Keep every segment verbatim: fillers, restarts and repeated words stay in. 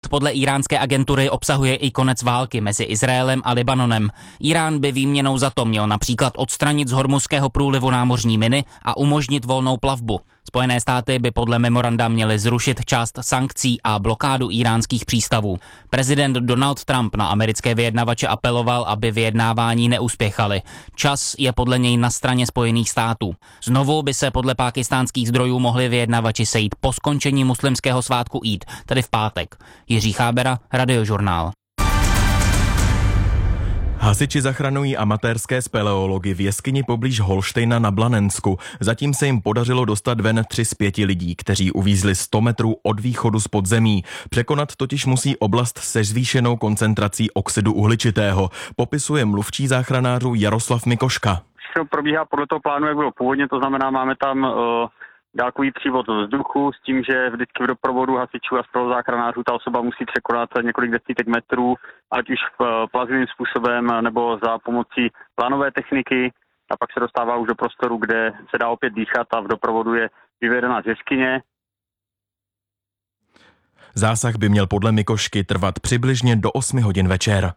podle íránské agentury obsahuje i konec války mezi Izraelem a Libanonem. Irán by výměnou za to měl například odstranit z Hormuzského průlivu námořní miny a umožnit volnou plavbu. Spojené státy by podle memoranda měly zrušit část sankcí a blokádu íránských přístavů. Prezident Donald Trump na americké vyjednavače apeloval, aby vyjednávání neuspěchali. Čas je podle něj na straně Spojených států. Znovu by se podle pákistánských zdrojů mohli vyjednavači sejít po skončení muslimského svátku Eid, tedy v pátek. Jiří Chábera, Radiožurnál. Hasiči zachraňují amatérské speleology v jeskyni poblíž Holštejna na Blanensku. Zatím se jim podařilo dostat ven tři z pěti lidí, kteří uvízli sto metrů od východu z podzemí. Překonat totiž musí oblast se zvýšenou koncentrací oxidu uhličitého, popisuje mluvčí záchranářů Jaroslav Mikoška. Všechno probíhá podle toho plánu, jak bylo původně, to znamená, máme tam uh... dálkový přívod vzduchu s tím, že vždycky v doprovodu hasičů a spoluzáchranářů ta osoba musí překonat několik desítek metrů, ať už plazivým způsobem nebo za pomocí plánové techniky, a pak se dostává už do prostoru, kde se dá opět dýchat a v doprovodu je vyvedená z jeskyně. Zásah by měl podle Mikošky trvat přibližně do osmi hodin večer.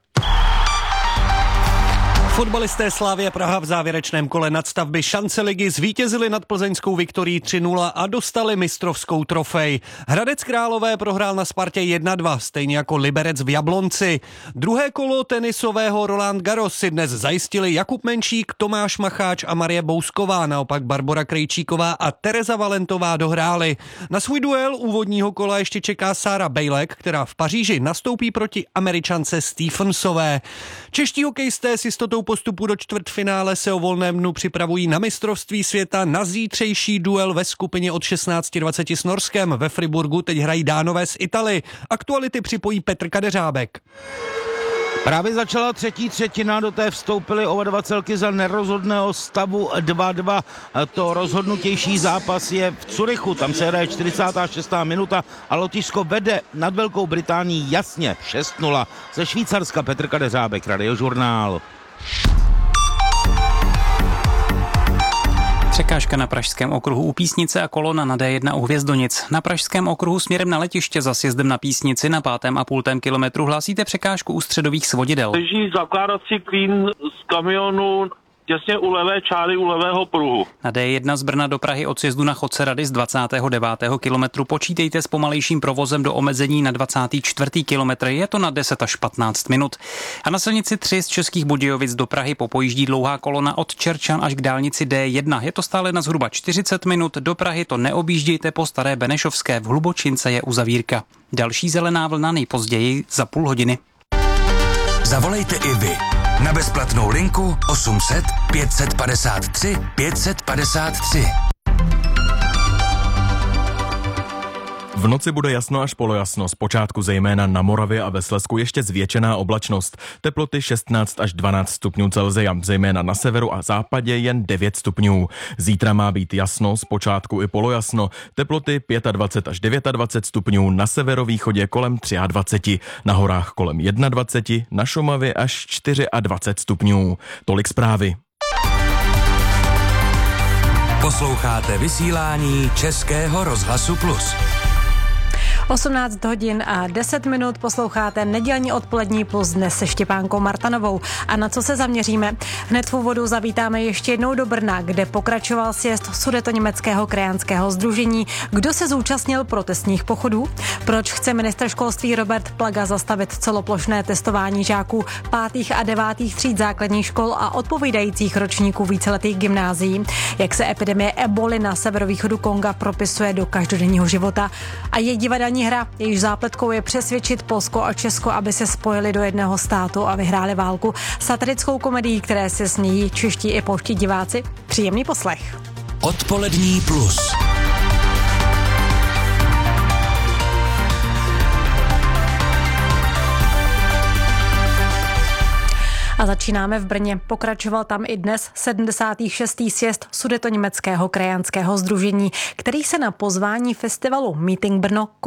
Fotbalisté Slavie Praha v závěrečném kole nadstavby šance ligy zvítězili nad plzeňskou Viktorií tři nula a dostali mistrovskou trofej. Hradec Králové prohrál na Spartě jedna dva, stejně jako Liberec v Jablonci. Druhé kolo tenisového Roland Garros si dnes zajistili Jakub Menšík, Tomáš Macháč a Marie Bousková, naopak Barbora Krejčíková a Tereza Valentová dohrály. Na svůj duel úvodního kola ještě čeká Sára Bejlek, která v Paříži nastoupí proti Američance Stephensové. Čeští hokejisté s jistotou postupu do čtvrtfinále se o volném dnu připravují na mistrovství světa. Na zítřejší duel ve skupině od šestnáct dvacet s Norskem ve Friburgu teď hrají Dánové z Italy. Aktuality připojí Petr Kadeřábek. Právě začala třetí třetina, do té vstoupily oba dva celky za nerozhodného stavu dva dva. To rozhodnutější zápas je v Curychu, tam se hraje čtyřicátá šestá minuta a Lotyšsko vede nad Velkou Británií jasně šest nula. Ze Švýcarska Petr Kadeřábek, Radiožurnál. Překážka na Pražském okruhu u Písnice a kolona na D jedna u Hvězdonic. Na Pražském okruhu směrem na letiště za sjezdem na Písnici na pátém a půltém kilometru hlásíte překážku u středových svodidel. Leží zakládací klín z kamionu těsně u levé čáry, u levého pruhu. Na D jedna z Brna do Prahy od sjezdu na Chodce Rady z dvacátého devátého kilometru počítejte s pomalejším provozem do omezení na dvacátý čtvrtý kilometr, je to na deset až patnáct minut. A na silnici tři z Českých Budějovic do Prahy popojíždí dlouhá kolona od Čerčan až k dálnici D jedna. Je to stále na zhruba čtyřicet minut, do Prahy to neobjíždějte po Staré Benešovské, v Hlubočince je uzavírka. Další zelená vlna nejpozději za půl hodiny. Zavolejte i vy na bezplatnou linku osm set pět set padesát tři pět set padesát tři. V noci bude jasno až polojasno, zpočátku zejména na Moravě a ve Slezsku ještě zvětšená oblačnost. Teploty šestnáct až dvanáct stupňů Celsia, zejména na severu a západě jen devět stupňů. Zítra má být jasno, zpočátku i polojasno. Teploty dvacet pět až dvacet devět stupňů, na severovýchodě kolem dvacet tři, na horách kolem dvacet jedna, na Šumavě až dvacet čtyři stupňů. Tolik zprávy. Posloucháte vysílání Českého rozhlasu Plus. osmnáct hodin a deset minut posloucháte nedělní odpolední Plus dnes se Štěpánkou Martanovou. A na co se zaměříme? Hned v úvodu zavítáme ještě jednou do Brna, kde pokračoval sjezd Sudetoněmeckého krajanského sdružení. Kdo se zúčastnil protestních pochodů? Proč chce ministr školství Robert Plaga zastavit celoplošné testování žáků pátých a devátých tříd základních škol a odpovídajících ročníků víceletých gymnázií? Jak se epidemie eboli na severovýchodu Konga propisuje do každodenního života? A je divadelní hra, jejíž zápletkou je přesvědčit Polsko a Česko, aby se spojili do jednoho státu a vyhráli válku. Satirickou komedii, které se smějí čeští i polští diváci. Příjemný poslech. Odpolední Plus. A začínáme v Brně. Pokračoval tam i dnes sedmdesátý šestý sjezd Sudetoněmeckého krajanského sdružení, který se na pozvání festivalu Meeting Brno koná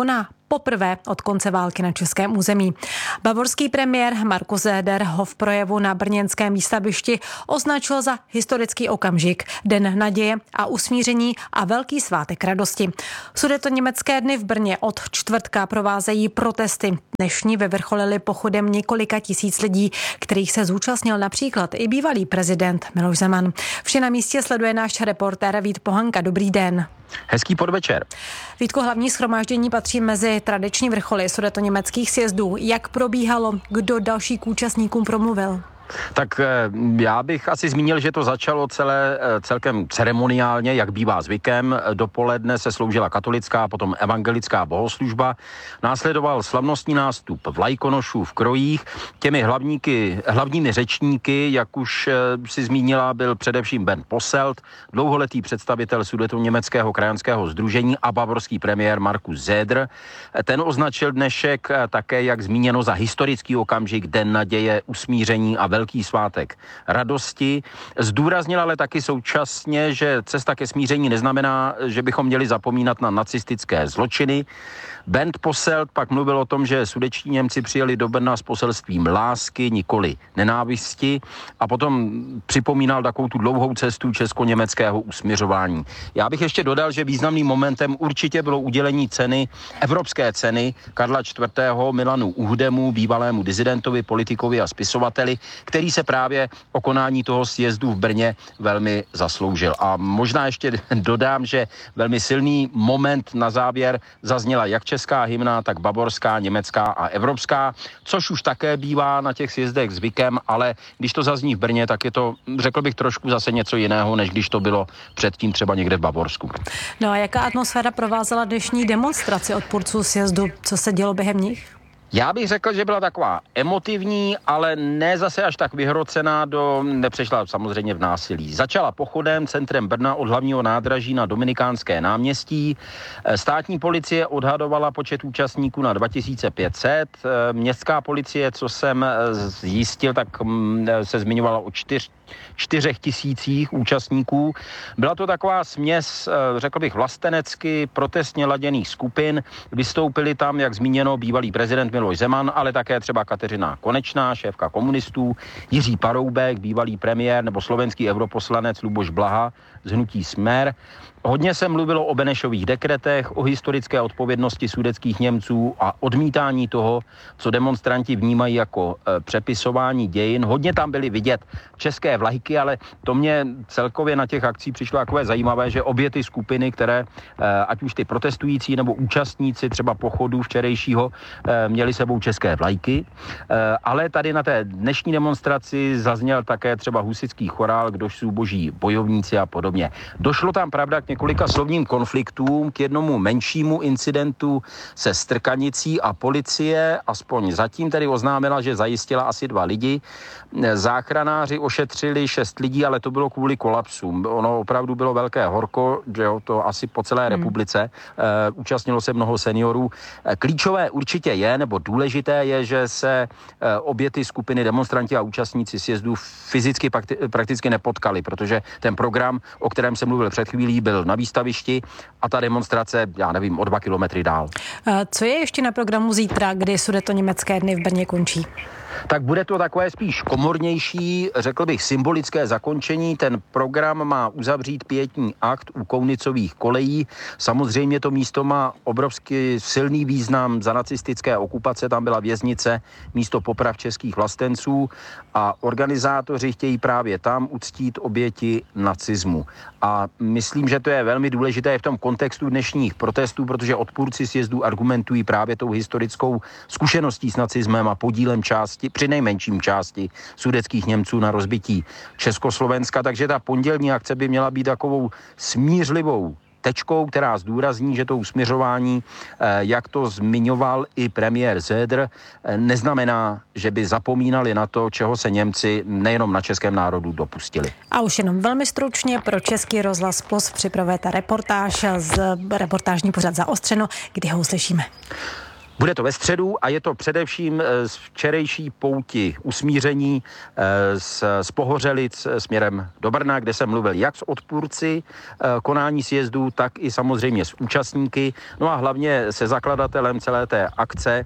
poprvé od konce války na českém území. Bavorský premiér Markus Söder ho v projevu na brněnském výstavišti označil za historický okamžik, den naděje a usmíření a velký svátek radosti. Sudetoněmecké dny v Brně od čtvrtka provázejí protesty. Dnešní vyvrcholily pochodem několika tisíc lidí, kterých se zúčastnil například i bývalý prezident Miloš Zeman. Vše na místě sleduje náš reportér Vít Pohanka. Dobrý den. Hezký podvečer. Vítko, hlavní shromáždění patří mezi tradiční vrcholy sudetoněmeckých sjezdů. Jak probíhalo, kdo další k účastníkům promluvil? Tak já bych asi zmínil, že to začalo celé celkem ceremoniálně, jak bývá zvykem. Dopoledne se sloužila katolická, potom evangelická bohoslužba. Následoval slavnostní nástup vlajkonošů v krojích. Těmi hlavníky, hlavními řečníky, jak už si zmínila, byl především Bernd Posselt, dlouholetý představitel sudetoněmeckého krajanského sdružení a bavorský premiér Markus Söder. Ten označil dnešek také, jak zmíněno, za historický okamžik, den naděje, usmíření a velký svátek radosti. Zdůraznil ale taky současně, že cesta ke smíření neznamená, že bychom měli zapomínat na nacistické zločiny. Bernd Posselt pak mluvil o tom, že sudetští Němci přijeli do Brna s poselstvím lásky, nikoli nenávisti, a potom připomínal takovou tu dlouhou cestu česko-německého usmiřování. Já bych ještě dodal, že významným momentem určitě bylo udělení ceny, evropské ceny Karla čtvrtého. Milanu Uhdemu, bývalému dizidentovi, politikovi a spisovateli, který se právě o konání toho sjezdu v Brně velmi zasloužil. A možná ještě dodám, že velmi silný moment na závěr zazněla jak česká hymna, tak bavorská, německá a evropská, což už také bývá na těch sjezdech zvykem, ale když to zazní v Brně, tak je to, řekl bych, trošku zase něco jiného, než když to bylo předtím třeba někde v Bavorsku. No a jaká atmosféra provázela dnešní demonstraci odpůrců sjezdu? Co se dělo během nich? Já bych řekl, že byla taková emotivní, ale ne zase až tak vyhrocená, do nepřešla samozřejmě v násilí. Začala pochodem centrem Brna od hlavního nádraží na Dominikánské náměstí. Státní policie odhadovala počet účastníků na dva tisíce pět set. Městská policie, co jsem zjistil, tak se zmiňovala o čtyř čtyřech tisících účastníků. Byla to taková směs, řekl bych, vlastenecky protestně laděných skupin. Vystoupili tam, jak zmíněno, bývalý prezident Miloš Zeman, ale také třeba Kateřina Konečná, šéfka komunistů, Jiří Paroubek, bývalý premiér, nebo slovenský europoslanec Luboš Blaha z hnutí Smer. Hodně se mluvilo o Benešových dekretech, o historické odpovědnosti sudetských Němců a odmítání toho, co demonstranti vnímají jako e, přepisování dějin. Hodně tam byly vidět české vlajky, ale to mě celkově na těch akcích přišlo takové zajímavé, že obě ty skupiny, které, e, ať už ty protestující nebo účastníci třeba pochodu včerejšího, e, měli sebou české vlajky. E, ale tady na té dnešní demonstraci zazněl také třeba husitský chorál, kdož jsou boží bojovníci a podobně. Došlo tam, pravda, k několika slovním konfliktům, k jednomu menšímu incidentu se strkanicí a policie aspoň zatím tedy oznámila, že zajistila asi dva lidi. Záchranáři ošetřili šest lidí, ale to bylo kvůli kolapsu. Ono opravdu bylo velké horko, že jo, to asi po celé hmm. republice. E, účastnilo se mnoho seniorů. E, klíčové určitě je, nebo důležité je, že se e, obě ty skupiny, demonstranti a účastníci sjezdu fyzicky prakti- prakticky nepotkali, protože ten program, o kterém jsem mluvil před chvílí, byl na výstavišti a ta demonstrace, já nevím, o dva kilometry dál. Co je ještě na programu zítra, kdy Sudetoněmecké dny v Brně končí? Tak bude to takové spíš komornější, řekl bych symbolické zakončení. Ten program má uzavřít pietní akt u Kounicových kolejí. Samozřejmě to místo má obrovský silný význam za nacistické okupace. Tam byla věznice, místo poprav českých vlastenců a organizátoři chtějí právě tam uctít oběti nacismu. A myslím, že to je velmi důležité v tom kontextu dnešních protestů, protože odpůrci sjezdu argumentují právě tou historickou zkušeností s nacismem a podílem části, při nejmenším části sudetských Němců na rozbití Československa. Takže ta pondělní akce by měla být takovou smířlivou tečkou, která zdůrazní, že to usměřování, jak to zmiňoval i premiér Söder, neznamená, že by zapomínali na to, čeho se Němci nejenom na českém národu dopustili. A už jenom velmi stručně pro Český rozhlas Plus připravujete reportáž z reportážní pořad Zaostřeno, kdy ho uslyšíme. Bude to ve středu a je to především z včerejší pouti usmíření z, z Pohořelic směrem do Brna, kde jsem mluvil jak s odpůrci konání sjezdu, tak i samozřejmě s účastníky, no a hlavně se zakladatelem celé té akce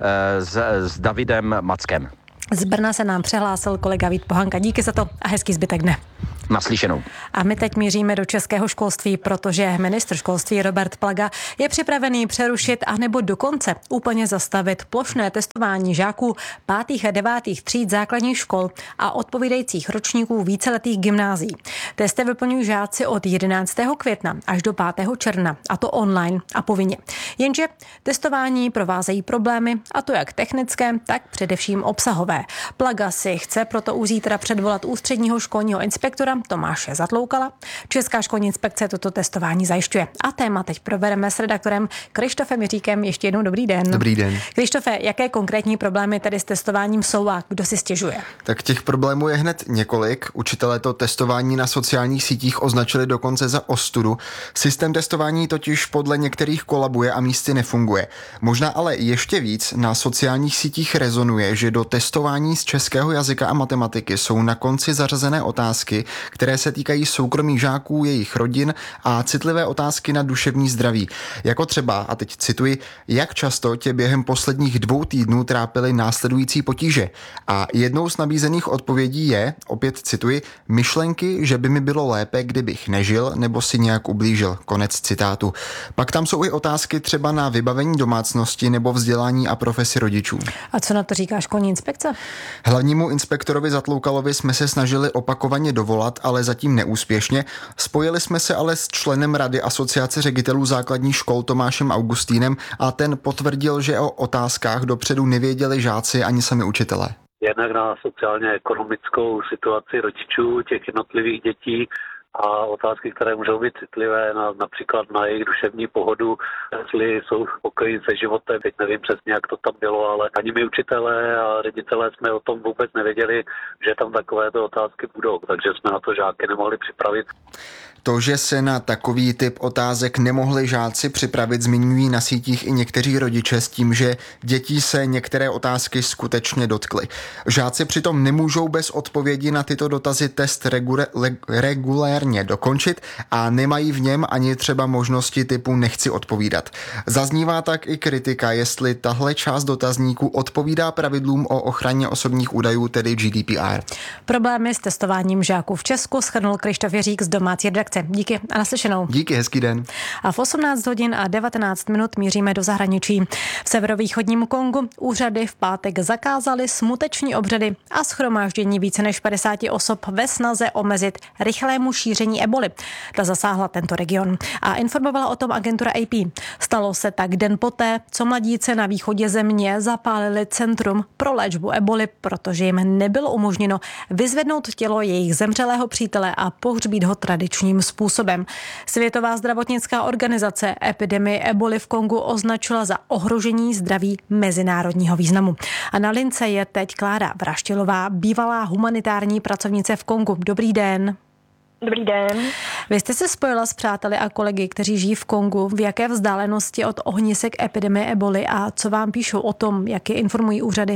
s, s Davidem Mackem. Z Brna se nám přihlásil kolega Vít Pohanka. Díky za to a hezký zbytek dne. Naslyšenou. A my teď míříme do českého školství, protože ministr školství Robert Plaga je připravený přerušit a nebo dokonce úplně zastavit plošné testování žáků pátých a devátých tříd základních škol a odpovídajících ročníků víceletých gymnázií. Testy vyplňují žáci od jedenáctého května až do pátého června, a to online a povinně. Jenže testování provázejí problémy, a to jak technické, tak především obsahové. Plaga si chce proto už zítra předvolat ústředního školního inspektora Tomáše Zatloukala. Česká školní inspekce toto testování zajišťuje. A téma teď probereme s redaktorem Krištofem Jiříkem. Ještě jednou dobrý den. Dobrý den. Krištofe, jaké konkrétní problémy tedy s testováním jsou a kdo si stěžuje? Tak těch problémů je hned několik. Učitelé to testování na sociálních sítích označili dokonce za ostudu. Systém testování totiž podle některých kolabuje a místy nefunguje. Možná ale ještě víc na sociálních sítích rezonuje, že do testování z českého jazyka a matematiky jsou na konci zařazené otázky, které se týkají soukromých žáků, jejich rodin a citlivé otázky na duševní zdraví. Jako třeba, a teď cituji, jak často tě během posledních dvou týdnů trápily následující potíže. A jednou z nabízených odpovědí je, opět cituji, myšlenky, že by mi bylo lépe, kdybych nežil nebo si nějak ublížil. Konec citátu. Pak tam jsou i otázky třeba na vybavení domácnosti nebo vzdělání a profesi rodičů. A co na to říká školní inspekce? Hlavnímu inspektorovi Zatloukalovi jsme se snažili opakovaně dovolat, ale zatím neúspěšně. Spojili jsme se ale s členem Rady Asociace ředitelů základních škol Tomášem Augustínem a ten potvrdil, že o otázkách dopředu nevěděli žáci ani sami učitelé. Jednak na sociálně-ekonomickou situaci rodičů těch jednotlivých dětí a otázky, které můžou být citlivé, na, například na jejich duševní pohodu, jestli jsou spokojení se životem. Teď nevím přesně, jak to tam bylo, ale ani my učitelé a ředitelé jsme o tom vůbec nevěděli, že tam takovéto otázky budou, takže jsme na to žáky nemohli připravit. To, že se na takový typ otázek nemohli žáci připravit, zmiňují na sítích i někteří rodiče s tím, že dětí se některé otázky skutečně dotkly. Žáci přitom nemůžou bez odpovědi na tyto dotazy test regule, le, regulérně dokončit a nemají v něm ani třeba možnosti typu nechci odpovídat. Zaznívá tak i kritika, jestli tahle část dotazníků odpovídá pravidlům o ochraně osobních údajů, tedy G D P R. Problémy s testováním žáků v Česku shrnul Krištof Jiřík z domácí redakce. Díky a naslyšenou. Díky, hezký den. A v osmnáct hodin a devatenáct minut míříme do zahraničí. V severovýchodním Kongu úřady v pátek zakázaly smuteční obřady a shromáždění více než padesáti osob ve snaze omezit rychlému šíření eboli. Ta zasáhla tento region a informovala o tom agentura A P. Stalo se tak den poté, co mladíci na východě země zapálili centrum pro léčbu eboli, protože jim nebylo umožněno vyzvednout tělo jejich zemřelého přítele a pohřbít ho tradičním způsobem. Světová zdravotnická organizace epidemii eboli v Kongu označila za ohrožení zdraví mezinárodního významu. A na lince je teď Klára Vraštilová, bývalá humanitární pracovnice v Kongu. Dobrý den. Dobrý den. Vy jste se spojila s přáteli a kolegy, kteří žijí v Kongu. V jaké vzdálenosti od ohnisek epidemie eboli a co vám píšou o tom, jak je informují úřady?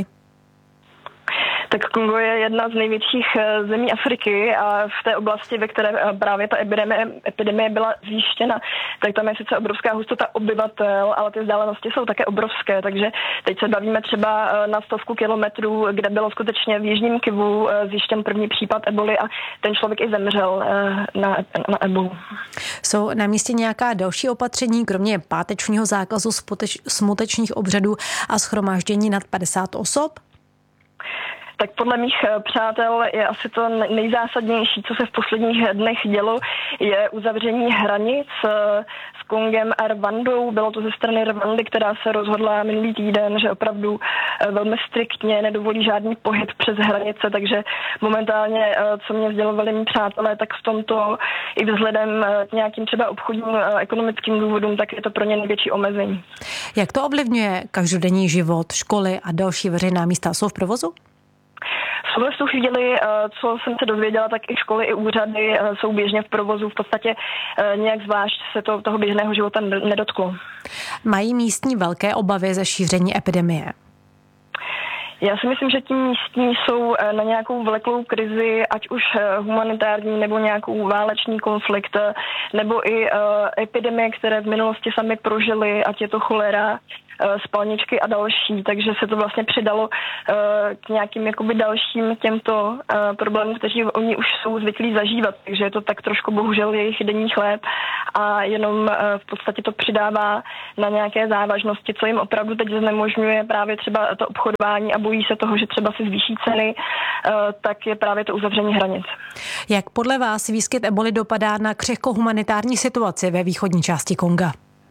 Tak Kongo je jedna z největších zemí Afriky a v té oblasti, ve které právě ta epidemie, epidemie byla zjištěna, tak tam je sice obrovská hustota obyvatel, ale ty vzdálenosti jsou také obrovské, takže teď se bavíme třeba na stovku kilometrů, kde bylo skutečně v Jižním Kivu zjištěn první případ eboli a ten člověk i zemřel na, na ebolu. Jsou na místě nějaká další opatření, kromě pátečního zákazu smutečních obřadů a shromáždění nad padesát osob? Tak podle mých přátel je asi to nejzásadnější, co se v posledních dnech dělo, je uzavření hranic s Kongem a Rwandou. Bylo to ze strany Rwandy, která se rozhodla minulý týden, že opravdu velmi striktně nedovolí žádný pohyb přes hranice, takže momentálně, co mě sdělovali mý přátelé, tak v tomto i vzhledem k nějakým třeba obchodním ekonomickým důvodům, tak je to pro ně největší omezení. Jak to ovlivňuje každodenní život, školy a další veřejná místa? Jsou v provozu? tuhle tu chvíli, co jsem se dozvěděla, tak i školy, i úřady jsou běžně v provozu. V podstatě nějak zvlášť se to, toho běžného života nedotklo. Mají místní velké obavy ze šíření epidemie? Já si myslím, že ti místní jsou na nějakou vleklou krizi, ať už humanitární nebo nějakou váleční konflikt, nebo i epidemie, které v minulosti sami prožili, ať je to cholera, spalničky a další, takže se to vlastně přidalo k nějakým jakoby dalším těmto problémům, kteří oni už jsou zvyklí zažívat, takže je to tak trošku bohužel jejich denní chléb a jenom v podstatě to přidává na nějaké závažnosti, co jim opravdu teď znemožňuje právě třeba to obchodování a bojí se toho, že třeba se zvýší ceny, tak je právě to uzavření hranic. Jak podle vás výskyt eboli dopadá na křehkou humanitární situaci ve východní části Konga?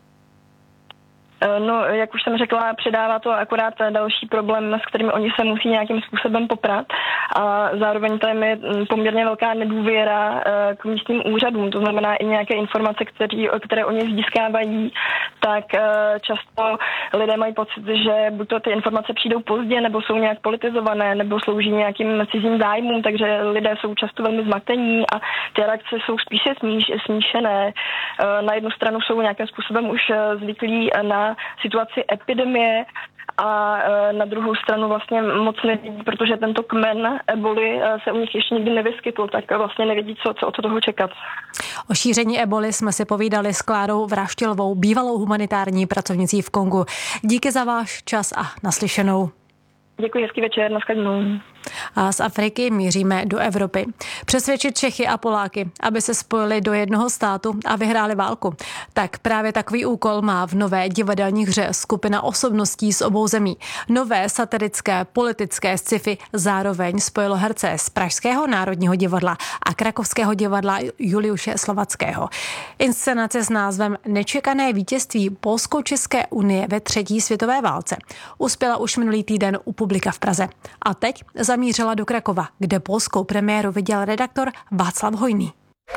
No, jak už jsem řekla, přidává to akorát další problém, s kterými oni se musí nějakým způsobem poprat a zároveň tam je poměrně velká nedůvěra k místním úřadům, to znamená i nějaké informace, který, které oni získávají, tak často lidé mají pocit, že buď to ty informace přijdou pozdě, nebo jsou nějak politizované, nebo slouží nějakým cizím zájmům, takže lidé jsou často velmi zmatení a ty reakce jsou spíše smíš, smíšené. Na jednu stranu jsou nějakým způsobem už zvyklí na situaci epidemie a na druhou stranu vlastně moc nevidí, protože tento kmen eboli se u nich ještě nikdy nevyskytl, tak vlastně nevědí, co, co od toho čekat. O šíření eboli jsme si povídali s Klárou Vraštilovou, bývalou humanitární pracovnicí v Kongu. Díky za váš čas a naslyšenou. Děkuji, hezký večer, nashledanou. A z Afriky míříme do Evropy. Přesvědčit Čechy a Poláky, aby se spojili do jednoho státu a vyhráli válku. Tak právě takový úkol má v nové divadelní hře skupina osobností z obou zemí. Nové satirické politické sci-fi zároveň spojilo herce z Pražského národního divadla a Krakovského divadla Juliuše Slovackého. Inscenace s názvem Nečekané vítězství Polsko-České unie ve třetí světové válce uspěla už minulý týden u publika v Praze. A teď zamířila do Krakova, kde polskou premiéru viděl redaktor Václav Hojný.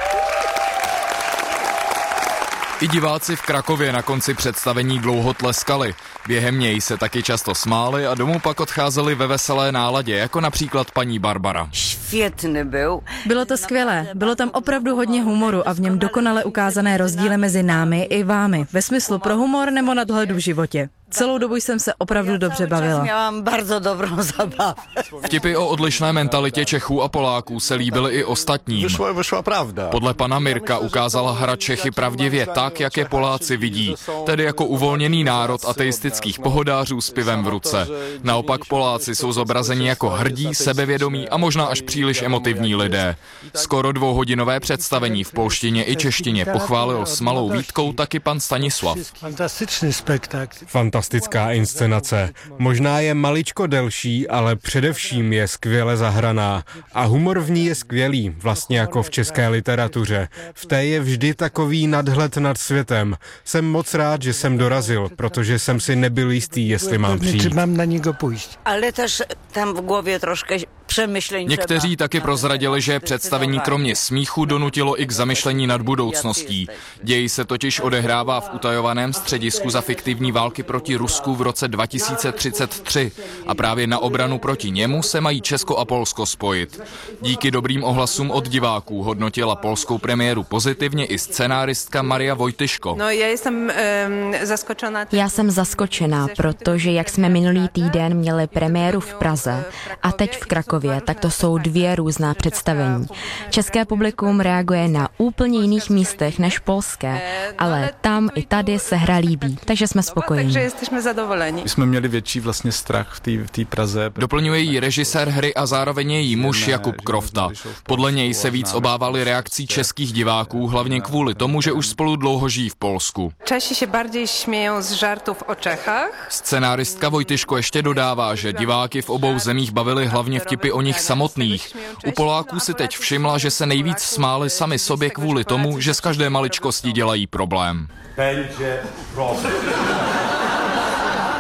I diváci v Krakově na konci představení dlouho tleskali. Během něj se taky často smáli a domů pak odcházeli ve veselé náladě, jako například paní Barbara. Švětný byl. Bylo to skvělé. Bylo tam opravdu hodně humoru a v něm dokonale ukázané rozdíly mezi námi i vámi. Ve smyslu pro humor nebo nadhledu v životě. Celou dobu jsem se opravdu dobře bavila. Měla bardzo dobrou zabavu. Vtipy o odlišné mentalitě Čechů a Poláků se líbily i ostatním. Vyšla, vyšla pravda. Podle pana Mirka ukázala hra Čechy pravdivě tak, jak je Poláci vidí, tedy jako uvolněný národ ateistických pohodářů s pivem v ruce. Naopak Poláci jsou zobrazeni jako hrdí, sebevědomí a možná až příliš emotivní lidé. Skoro dvouhodinové představení v polštině i češtině pochválil s malou výtkou taky pan Stanislav. Fantastický spektakl. Fantastická inscenace. Možná je maličko delší, ale především je skvěle zahraná. A humor v ní je skvělý, vlastně jako v české literatuře. V té je vždy takový nadhled nad světem. Jsem moc rád, že jsem dorazil, protože jsem si nebyl jistý, jestli mám přijít. Mám na něgo půjít. Ale tež tam v hlavě trošku přemýšlení. Někteří taky prozradili, že představení kromě smíchu donutilo i k zamyšlení nad budoucností. Děj se totiž odehrává v utajovaném středisku za fiktivní války proti Rusku v roce dva tisíce třicet tři a právě na obranu proti němu se mají Česko a Polsko spojit. Díky dobrým ohlasům od diváků hodnotila polskou premiéru pozitivně i scenáristka Maria Vojtyško. No, já jsem um, zaskočená. Já jsem zaskočená, protože jak jsme minulý týden měli premiéru v Praze a teď v Krakově, tak to jsou dvě různá představení. České publikum reaguje na úplně jiných místech než polské, ale tam i tady se hra líbí, takže jsme spokojení. Takže jsme zadovoleni. My jsme měli větší vlastně strach v té v té Praze. Doplňuje jí režisér hry a zároveň její muž Jakub Krofta. Podle něj se víc obávali reakcí českých diváků, hlavně kvůli tomu, že už spolu dlouho žijí v Polsku. Češi se bardziej śmieją z žartů o Čechách. Scenáristka Vojtyško ještě dodává, že diváky v obou zemích bavili hlavně vtipy o nich samotných. U Poláků si teď všimla, že se nejvíc smáli sami sobě kvůli tomu, že z každé maličkosti dělají problém.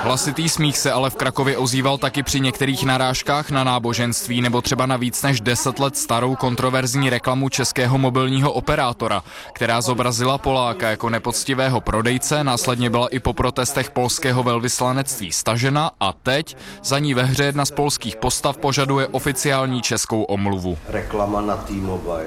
Hlasitý smích se ale v Krakově ozýval taky při některých narážkách na náboženství nebo třeba na víc než deset let starou kontroverzní reklamu českého mobilního operátora, která zobrazila Poláka jako nepoctivého prodejce, následně byla i po protestech polského velvyslanectví stažena a teď za ní ve hře jedna z polských postav požaduje oficiální českou omluvu. Reklama na T-Mobile.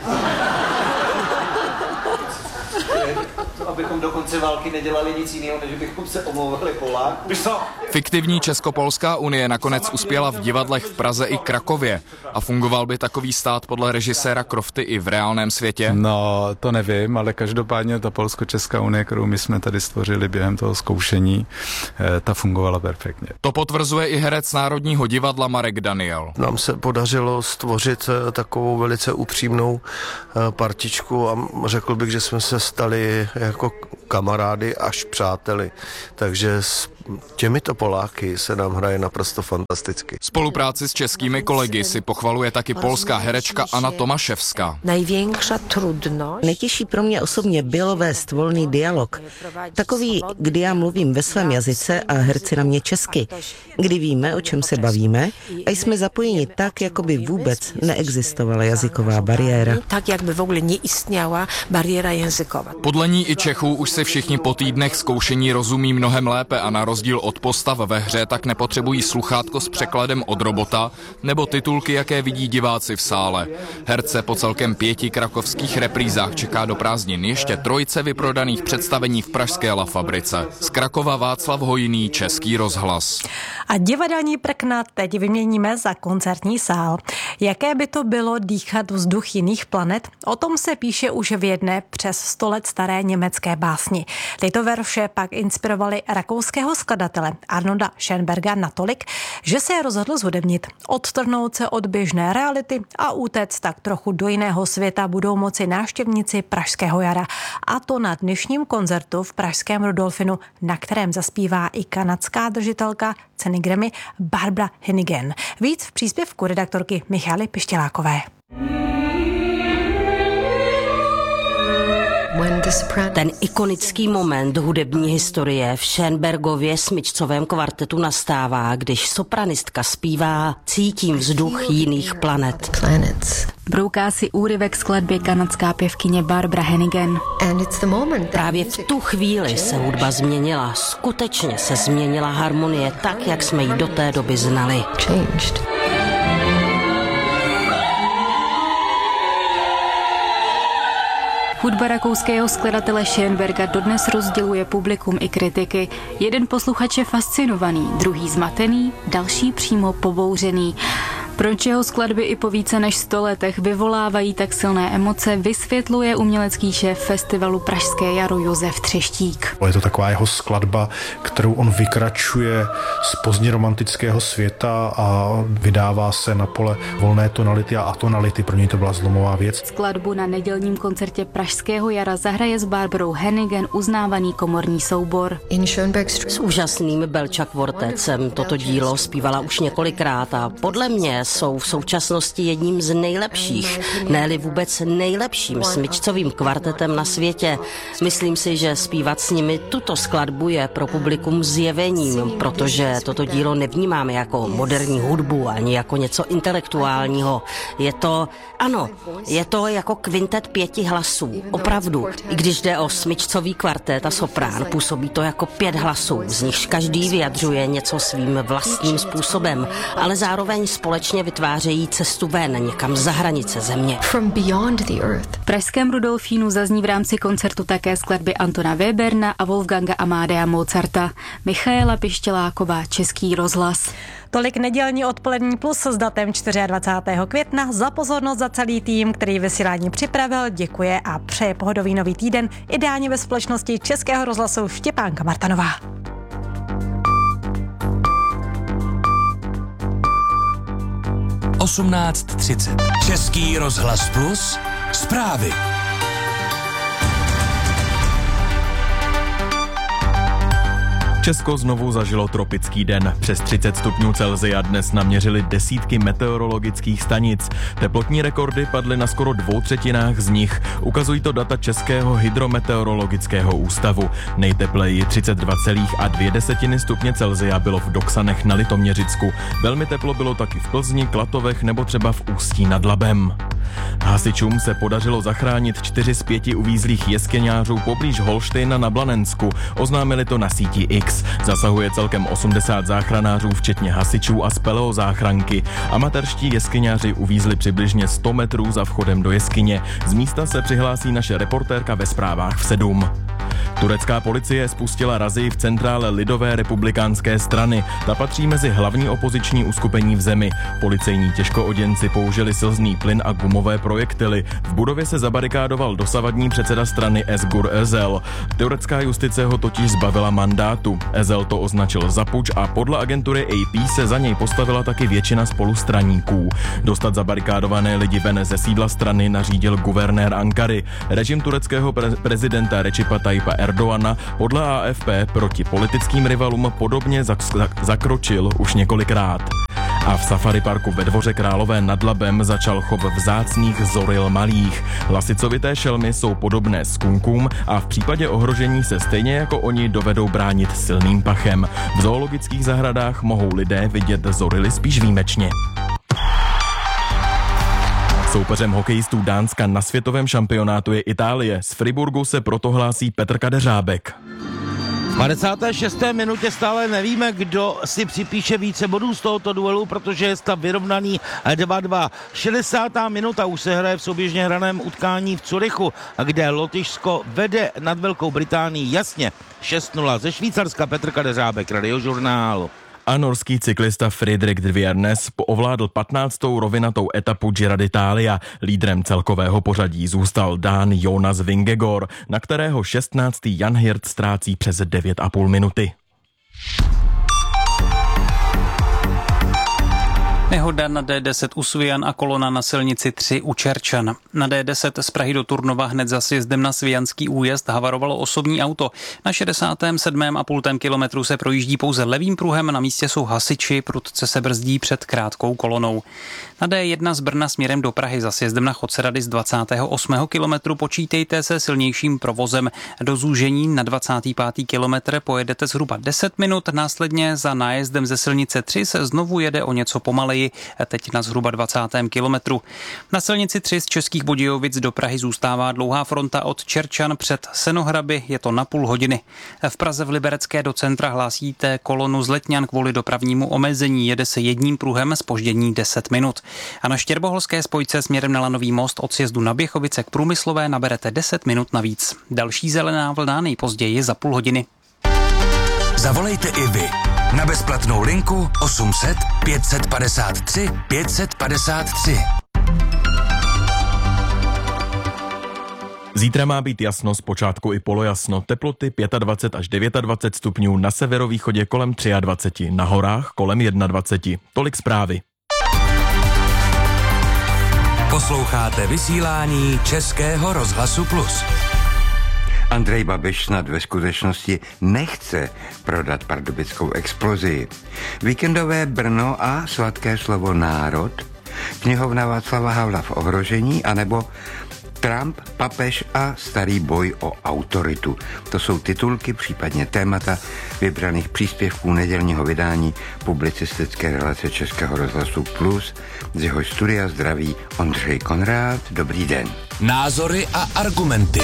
Abychom do konce války nedělali nic jiného, než bychom se omlouvali Polák. Fiktivní Českopolská unie nakonec uspěla v divadlech v Praze i Krakově. A fungoval by takový stát podle režiséra Krofty i v reálném světě? No, to nevím, ale každopádně ta Polsko-Česká unie, kterou my jsme tady stvořili během toho zkoušení, ta fungovala perfektně. To potvrzuje i herec Národního divadla Marek Daniel. Nám se podařilo stvořit takovou velice upřímnou partičku a řekl bych, že jsme se stali jako kamarády až přáteli. Takže s těmito Poláky se nám hraje naprosto fantasticky. Spolupráci s českými kolegy si pochvaluje taky polská herečka Anna Tomaševská. Největší trudnost. Nejtěžší pro mě osobně bylo vést volný dialog. Takový, kdy já mluvím ve svém jazyce a herci na mě česky. Kdy víme, o čem se bavíme a jsme zapojeni tak, jako by vůbec neexistovala jazyková bariéra. Tak, jak by vůbec neistněla bariéra jazyková. Podle ní i Čechů už si všichni po týdnech zkoušení rozumí mnohem lépe a na rozdíl od postav ve hře tak nepotřebují sluchátko s překladem od robota nebo titulky, jaké vidí diváci v sále. Herce po celkem pěti krakovských reprízách čeká do prázdnin ještě trojice vyprodaných představení v pražské La Fabrice. Z Krakova Václav Hojný, Český rozhlas. A divadelní prkna teď vyměníme za koncertní sál. Jaké by to bylo dýchat vzduch jiných planet? O tom se píše už v jedné přes sto let staré německé básni. Tyto verše pak inspirovaly rakouského skladatele Arnolda Schönberga natolik, že se rozhodl zhudebnit. Odtrhnout se od běžné reality a utéct tak trochu do jiného světa budou moci návštěvníci Pražského jara. A to na dnešním koncertu v pražském Rudolfinu, na kterém zaspívá i kanadská držitelka ceny Grammy Barbara Hennigan. Víc v příspěvku redaktorky Michaly Pištělákové. Ten ikonický moment hudební historie v Schönbergově smyčcovém kvartetu nastává, když sopranistka zpívá Cítím vzduch jiných planet. Brouká si úryvek skladby kanadská pěvkyně Barbara Hennigan. Právě v tu chvíli se hudba změnila. Skutečně se změnila harmonie tak, jak jsme ji do té doby znali. Hudba rakouského skladatele Schönberga dodnes rozděluje publikum i kritiky. Jeden posluchač je fascinovaný, druhý zmatený, další přímo pobouřený. Proč jeho skladby i po více než sto letech vyvolávají tak silné emoce, vysvětluje umělecký šéf festivalu Pražské jaro Josef Třeštík. Je to taková jeho skladba, kterou on vykračuje z pozdně romantického světa a vydává se na pole volné tonality a atonality. Pro něj to byla zlomová věc. Skladbu na nedělním koncertě Pražského jara zahraje s Barbarou Hennigan uznávaný komorní soubor. S úžasným Belča kvortecem toto dílo zpívala už několikrát a podle mě jsou v současnosti jedním z nejlepších, ne-li vůbec nejlepším smyčcovým kvartetem na světě. Myslím si, že zpívat s nimi tuto skladbu je pro publikum zjevením, protože toto dílo nevnímáme jako moderní hudbu ani jako něco intelektuálního. Je to, ano, je to jako kvintet pěti hlasů, opravdu. I když jde o smyčcový kvartet a soprán, působí to jako pět hlasů, z nichž každý vyjadřuje něco svým vlastním způsobem, ale zároveň společně vytvářejí cestu ven někam za hranice země. V pražském Rudolfínu zazní v rámci koncertu také skladby Antona Weberna a Wolfganga Amadea Mozarta. Michaela Pištěláková, Český rozhlas. Tolik nedělní odpolední plus s datem dvacátého čtvrtého května. Za pozornost za celý tým, který vysílání připravil, děkuje a přeje pohodový nový týden, ideálně ve společnosti Českého rozhlasu Štěpánka Martanová. osmnáct třicet. Český rozhlas plus. Zprávy. Česko znovu zažilo tropický den. Přes třicet stupňů Celsia dnes naměřili desítky meteorologických stanic. Teplotní rekordy padly na skoro dvou třetinách z nich. Ukazují to data Českého hydrometeorologického ústavu. Nejtepleji třicet dva celá dvě desetiny stupně Celsia bylo v Doksanech na Litoměřicku. Velmi teplo bylo taky v Plzni, Klatovech nebo třeba v Ústí nad Labem. Hasičům se podařilo zachránit čtyři z pěti uvízlých jeskyňářů poblíž Holštejna na Blanensku. Oznámili to na síti X. Zasahuje celkem osmdesát záchranářů, včetně hasičů a speleozáchranky. Amatérští jeskyňáři uvízli přibližně sto metrů za vchodem do jeskyně. Z místa se přihlásí naše reportérka ve zprávách v sedm. Turecká policie spustila razii v centrále Lidové republikánské strany. Ta patří mezi hlavní opoziční uskupení v zemi. Policejní těžkooděnci použili slzný plyn a gumové projektily. V budově se zabarikádoval dosavadní předseda strany Özgür Özel. Turecká justice ho totiž zbavila mandátu. Özel to označil za puč a podle agentury A P se za něj postavila taky většina spolustraníků. Dostat zabarikádované lidi ven ze sídla strany nařídil guvernér Ankary. Režim tureckého pre- prezidenta Recipa Tayyipa Erdoğana podle A F P proti politickým rivalům podobně zak- zakročil už několikrát. A v safari parku ve Dvoře Králové nad Labem začal chov vzácných zoril malých. Lasicovité šelmy jsou podobné skunkům a v případě ohrožení se stejně jako oni dovedou bránit silným pachem. V zoologických zahradách mohou lidé vidět zorily spíš výjimečně. Soupeřem hokejistů Dánska na světovém šampionátu je Itálie. Z Friburgu se proto hlásí Petr Kadeřábek. V padesáté šesté minutě stále nevíme, kdo si připíše více bodů z tohoto duelu, protože je stav vyrovnaný dva dva. šedesátá minuta už se hraje v souběžně hraném utkání v Curychu, kde Lotyšsko vede nad Velkou Británií jasně šest nula. Ze Švýcarska Petr Kadeřábek, Radiožurnál. A norský cyklista Fridrik Dviernes ovládl patnáctou rovinatou etapu Giro d'Italia. Lídrem celkového pořadí zůstal Dán Jonas Vingegaard, na kterého šestnáctý Jan Hirt ztrácí přes devět a půl minuty. Nehoda na D deset u Svijan a kolona na silnici tři u Čerčan. Na D deset z Prahy do Turnova hned za sjezdem na Svijanský újezd havarovalo osobní auto. Na šedesátém sedmém a půl kilometru se projíždí pouze levým pruhem, na místě jsou hasiči, prudce se brzdí před krátkou kolonou. Na D jedna z Brna směrem do Prahy za sjezdem na Chodce z dvacátého osmého kilometru počítejte se silnějším provozem. Do zúžení na dvacátý pátý kilometr pojedete zhruba deset minut, následně za nájezdem ze silnice tři se znovu jede o něco pomaleji, teď na zhruba dvacátém kilometru. Na silnici tři z Českých Budějovic do Prahy zůstává dlouhá fronta od Čerčan před Senohraby, je to na půl hodiny. V Praze v Liberecké do centra hlásíte kolonu z Letňan kvůli dopravnímu omezení, jede se jedním pruhem, zpoždění deset minut. A na Štěrboholské spojce směrem na Lanový most od sjezdu na Běchovice k Průmyslové naberete deset minut navíc. Další zelená vlna nejpozději za půl hodiny. Zavolejte i vy na bezplatnou linku osm set pět set padesát tři pět set padesát tři. Zítra má být jasno, zpočátku i polojasno. Teploty dvacet pět až dvacet devět stupňů, na severovýchodě kolem dvacet tři, na horách kolem dvacet jedna. Tolik zprávy. Posloucháte vysílání Českého rozhlasu Plus. Andrej Babiš snad ve skutečnosti nechce prodat pardubickou explozii. Víkendové Brno a sladké slovo národ, knihovna Václava Havla v ohrožení, anebo Trump, papež a starý boj o autoritu. To jsou titulky, případně témata vybraných příspěvků nedělního vydání publicistické relace Českého rozhlasu Plus. Z jeho studia zdraví Ondřej Konrád. Dobrý den. Názory a argumenty.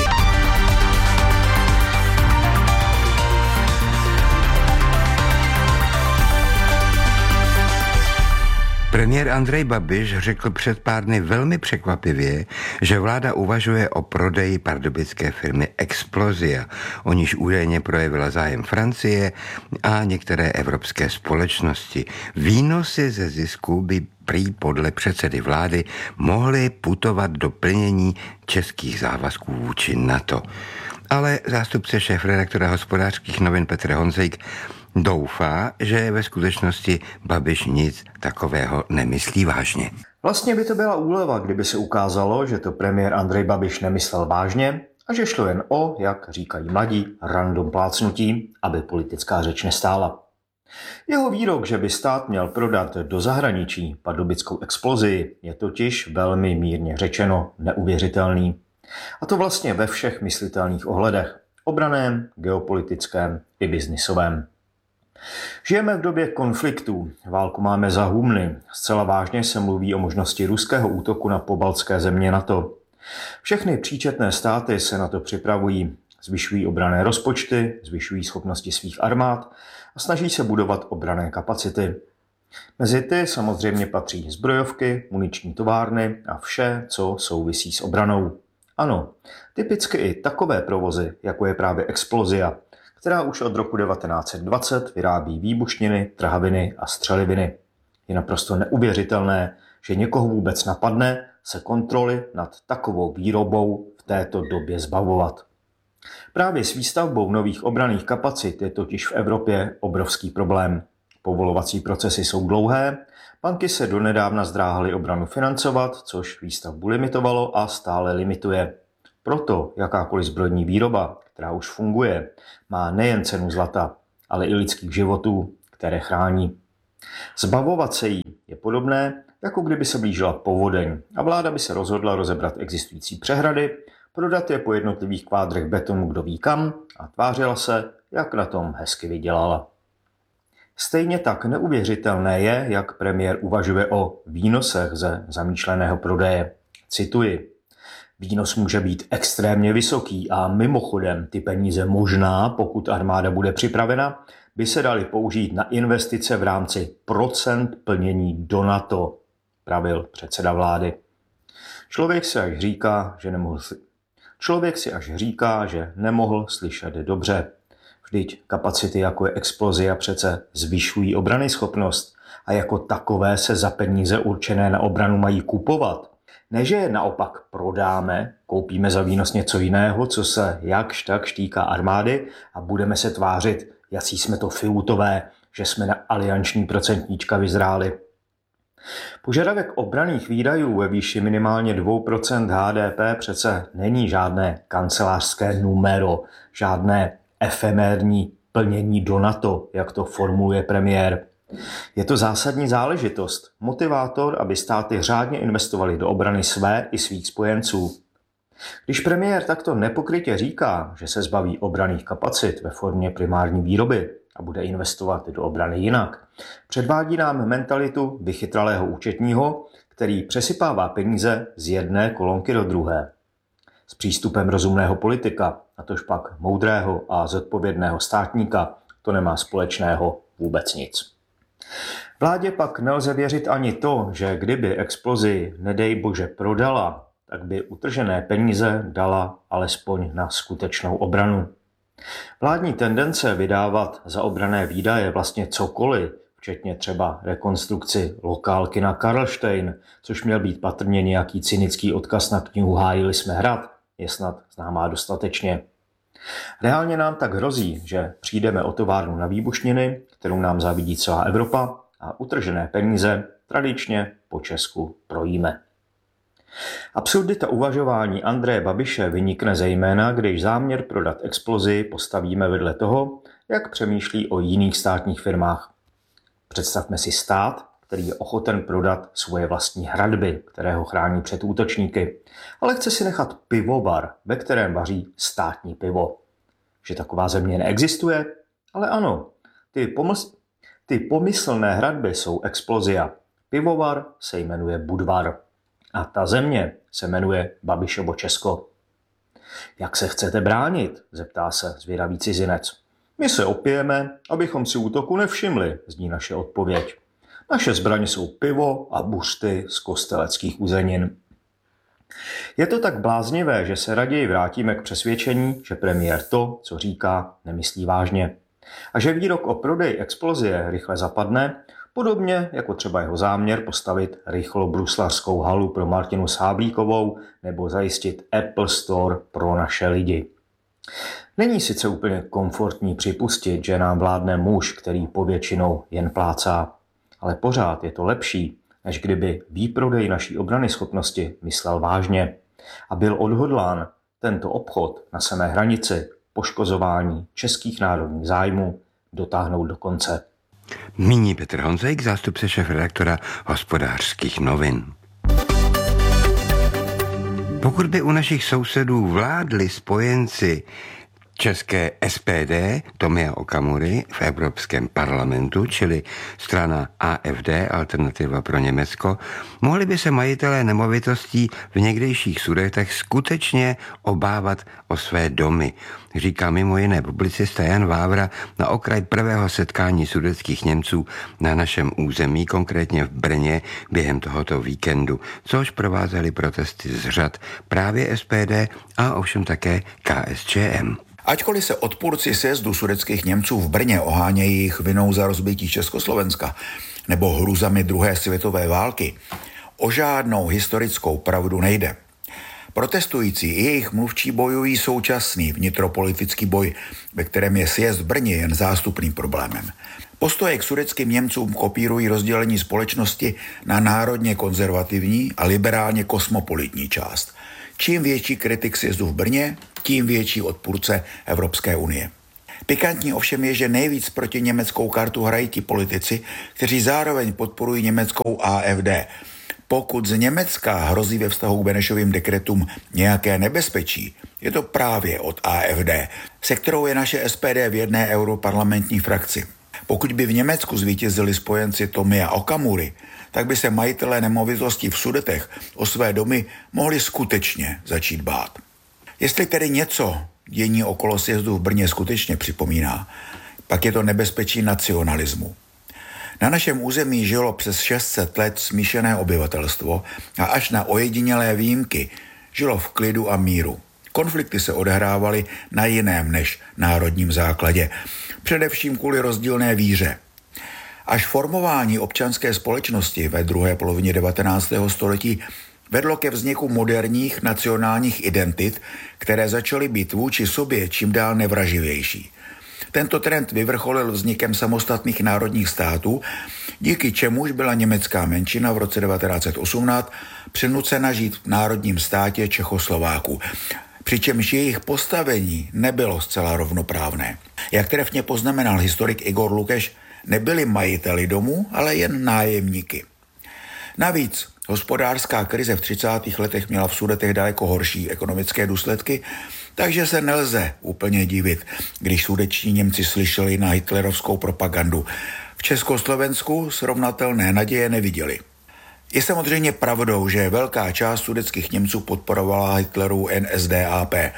Premiér Andrej Babiš řekl před pár dny velmi překvapivě, že vláda uvažuje o prodeji pardubické firmy Explozia, o níž údajně projevila zájem Francie a některé evropské společnosti. Výnosy ze zisku by prý podle předsedy vlády mohly putovat do plnění českých závazků vůči NATO. Ale zástupce šéfredaktora Hospodářských novin Petr Honzejk doufá, že ve skutečnosti Babiš nic takového nemyslí vážně. Vlastně by to byla úleva, kdyby se ukázalo, že to premiér Andrej Babiš nemyslel vážně a že šlo jen o, jak říkají mladí, random plácnutí, aby politická řeč nestála. Jeho výrok, že by stát měl prodat do zahraničí pardubickou explozii, je totiž velmi mírně řečeno neuvěřitelný. A to vlastně ve všech myslitelných ohledech. Obraném, geopolitickém i biznisovém. Žijeme v době konfliktů, válku máme za humny, zcela vážně se mluví o možnosti ruského útoku na pobaltské země NATO. Všechny příčetné státy se na to připravují, zvyšují obranné rozpočty, zvyšují schopnosti svých armád a snaží se budovat obranné kapacity. Mezi ty samozřejmě patří zbrojovky, muniční továrny a vše, co souvisí s obranou. Ano, typicky i takové provozy, jako je právě Explozia, která už od roku devatenáct set dvacet vyrábí výbušniny, trhaviny a střeliviny. Je naprosto neuvěřitelné, že někoho vůbec napadne se kontroly nad takovou výrobou v této době zbavovat. Právě s výstavbou nových obranných kapacit je totiž v Evropě obrovský problém. Povolovací procesy jsou dlouhé, banky se donedávna zdráhaly obranu financovat, což výstavbu limitovalo a stále limituje. Proto jakákoliv zbrojní výroba, která už funguje, má nejen cenu zlata, ale i lidských životů, které chrání. Zbavovat se jí je podobné, jako kdyby se blížila povodeň a vláda by se rozhodla rozebrat existující přehrady, prodat je po jednotlivých kvádrech betonu kdo ví kam a tvářila se, jak na tom hezky vydělala. Stejně tak neuvěřitelné je, jak premiér uvažuje o výnosech ze zamýšleného prodeje. Cituji. Výnos může být extrémně vysoký a mimochodem ty peníze možná, pokud armáda bude připravena, by se daly použít na investice v rámci procent plnění do NATO, pravil předseda vlády. Člověk si až říká, že nemohl, Člověk si až říká, že nemohl slyšet dobře. Vždyť kapacity jako je Explozia přece zvyšují obranyschopnost a jako takové se za peníze určené na obranu mají kupovat. Ne, že je naopak prodáme, koupíme za výnos něco jiného, co se jakž takž týká armády a budeme se tvářit, jací jsme to fiutové, že jsme na alianční procentníčka vyzráli. Požadavek obranných výdajů ve výši minimálně dvě procenta H D P přece není žádné kancelářské numero, žádné efemérní plnění do NATO, jak to formuluje premiér. Je to zásadní záležitost, motivátor, aby státy řádně investovaly do obrany své i svých spojenců. Když premiér takto nepokrytě říká, že se zbaví obranných kapacit ve formě primární výroby a bude investovat do obrany jinak, předvádí nám mentalitu vychytralého účetního, který přesypává peníze z jedné kolonky do druhé. S přístupem rozumného politika, natož pak moudrého a zodpovědného státníka, to nemá společného vůbec nic. Vládě pak nelze věřit ani to, že kdyby Explozii nedej bože prodala, tak by utržené peníze dala alespoň na skutečnou obranu. Vládní tendence vydávat za obranné výdaje vlastně cokoliv, včetně třeba rekonstrukci lokálky na Karlštejn, což měl být patrně nějaký cynický odkaz na knihu Hájili jsme hrad, je snad známá dostatečně. Reálně nám tak hrozí, že přijdeme o továrnu na výbušniny, kterou nám závidí celá Evropa, a utržené peníze tradičně po Česku projíme. Absurdita uvažování Andreje Babiše vynikne zejména, když záměr prodat Explozii postavíme vedle toho, jak přemýšlí o jiných státních firmách. Představme si stát, který je ochoten prodat svoje vlastní hradby, které ho chrání před útočníky, ale chce si nechat pivovar, ve kterém vaří státní pivo. Že taková země neexistuje? Ale ano, ty, pomysl... ty pomyslné hradby jsou Explozia. Pivovar se jmenuje Budvar. A ta země se jmenuje Babišovo Česko. Jak se chcete bránit? Zeptá se zvědavý cizinec. My se opijeme, abychom si útoku nevšimli, zní naše odpověď. Naše zbraně jsou pivo a buřty z kosteleckých uzenin. Je to tak bláznivé, že se raději vrátíme k přesvědčení, že premiér to, co říká, nemyslí vážně. A že výrok o prodeji Explozie rychle zapadne, podobně jako třeba jeho záměr postavit rychlo bruslařskou halu pro Martinu Sáblíkovou nebo zajistit Apple Store pro naše lidi. Není sice úplně komfortní připustit, že nám vládne muž, který povětšinou jen plácá, ale pořád je to lepší, než kdyby výprodej naší obranyschopnosti myslel vážně a byl odhodlán tento obchod na samé hranici poškozování českých národních zájmů dotáhnout do konce. Míní Petr Honzejk, zástupce šéfredaktora Hospodářských novin. Pokud by u našich sousedů vládli spojenci české S P D Tomia Okamury v Evropském parlamentu, čili strana A F D, Alternativa pro Německo, mohli by se majitelé nemovitostí v někdejších Sudetech skutečně obávat o své domy, říká mimo jiné publicista Jan Vávra na okraj prvého setkání sudetských Němců na našem území, konkrétně v Brně během tohoto víkendu, což provázely protesty z řad právě S P D a ovšem také K S Č M. Ačkoliv se odpůrci sjezdu sudetských Němců v Brně ohánějí jejich vinou za rozbití Československa nebo hrůzami druhé světové války, o žádnou historickou pravdu nejde. Protestující i jejich mluvčí bojují současný vnitropolitický boj, ve kterém je sjezd v Brně jen zástupným problémem. Postoje k sudetským Němcům kopírují rozdělení společnosti na národně konzervativní a liberálně kosmopolitní část. Čím větší kritik sjezdu v Brně, tím větší odpůrce Evropské unie. Pikantní ovšem je, že nejvíc proti německou kartu hrají ti politici, kteří zároveň podporují německou A F D. Pokud z Německa hrozí ve vztahu k Benešovým dekretům nějaké nebezpečí, je to právě od A F D, se kterou je naše S P D v jedné europarlamentní frakci. Pokud by v Německu zvítězili spojenci Tomia Okamury, tak by se majitelé nemovitostí v Sudetech o své domy mohli skutečně začít bát. Jestli tedy něco dění okolo sjezdu v Brně skutečně připomíná, pak je to nebezpečí nacionalismu. Na našem území žilo přes šest set let smíšené obyvatelstvo a až na ojedinělé výjimky žilo v klidu a míru. Konflikty se odehrávaly na jiném než národním základě, především kvůli rozdílné víře. Až formování občanské společnosti ve druhé polovině devatenáctého století vedlo ke vzniku moderních nacionálních identit, které začaly být vůči sobě čím dál nevraživější. Tento trend vyvrcholil vznikem samostatných národních států, díky čemuž byla německá menšina v roce devatenáct set osmnáct přinucena žít v národním státě Čechoslováků, přičemž jejich postavení nebylo zcela rovnoprávné. Jak trefně poznamenal historik Igor Lukeš, nebyli majiteli domů, ale jen nájemníky. Navíc hospodářská krize v třicátých letech měla v Sudetech daleko horší ekonomické důsledky, takže se nelze úplně divit, když sudeční Němci slyšeli na hitlerovskou propagandu. V Československu srovnatelné naděje neviděli. Je samozřejmě pravdou, že velká část sudetských Němců podporovala Hitlerovu N S D A P.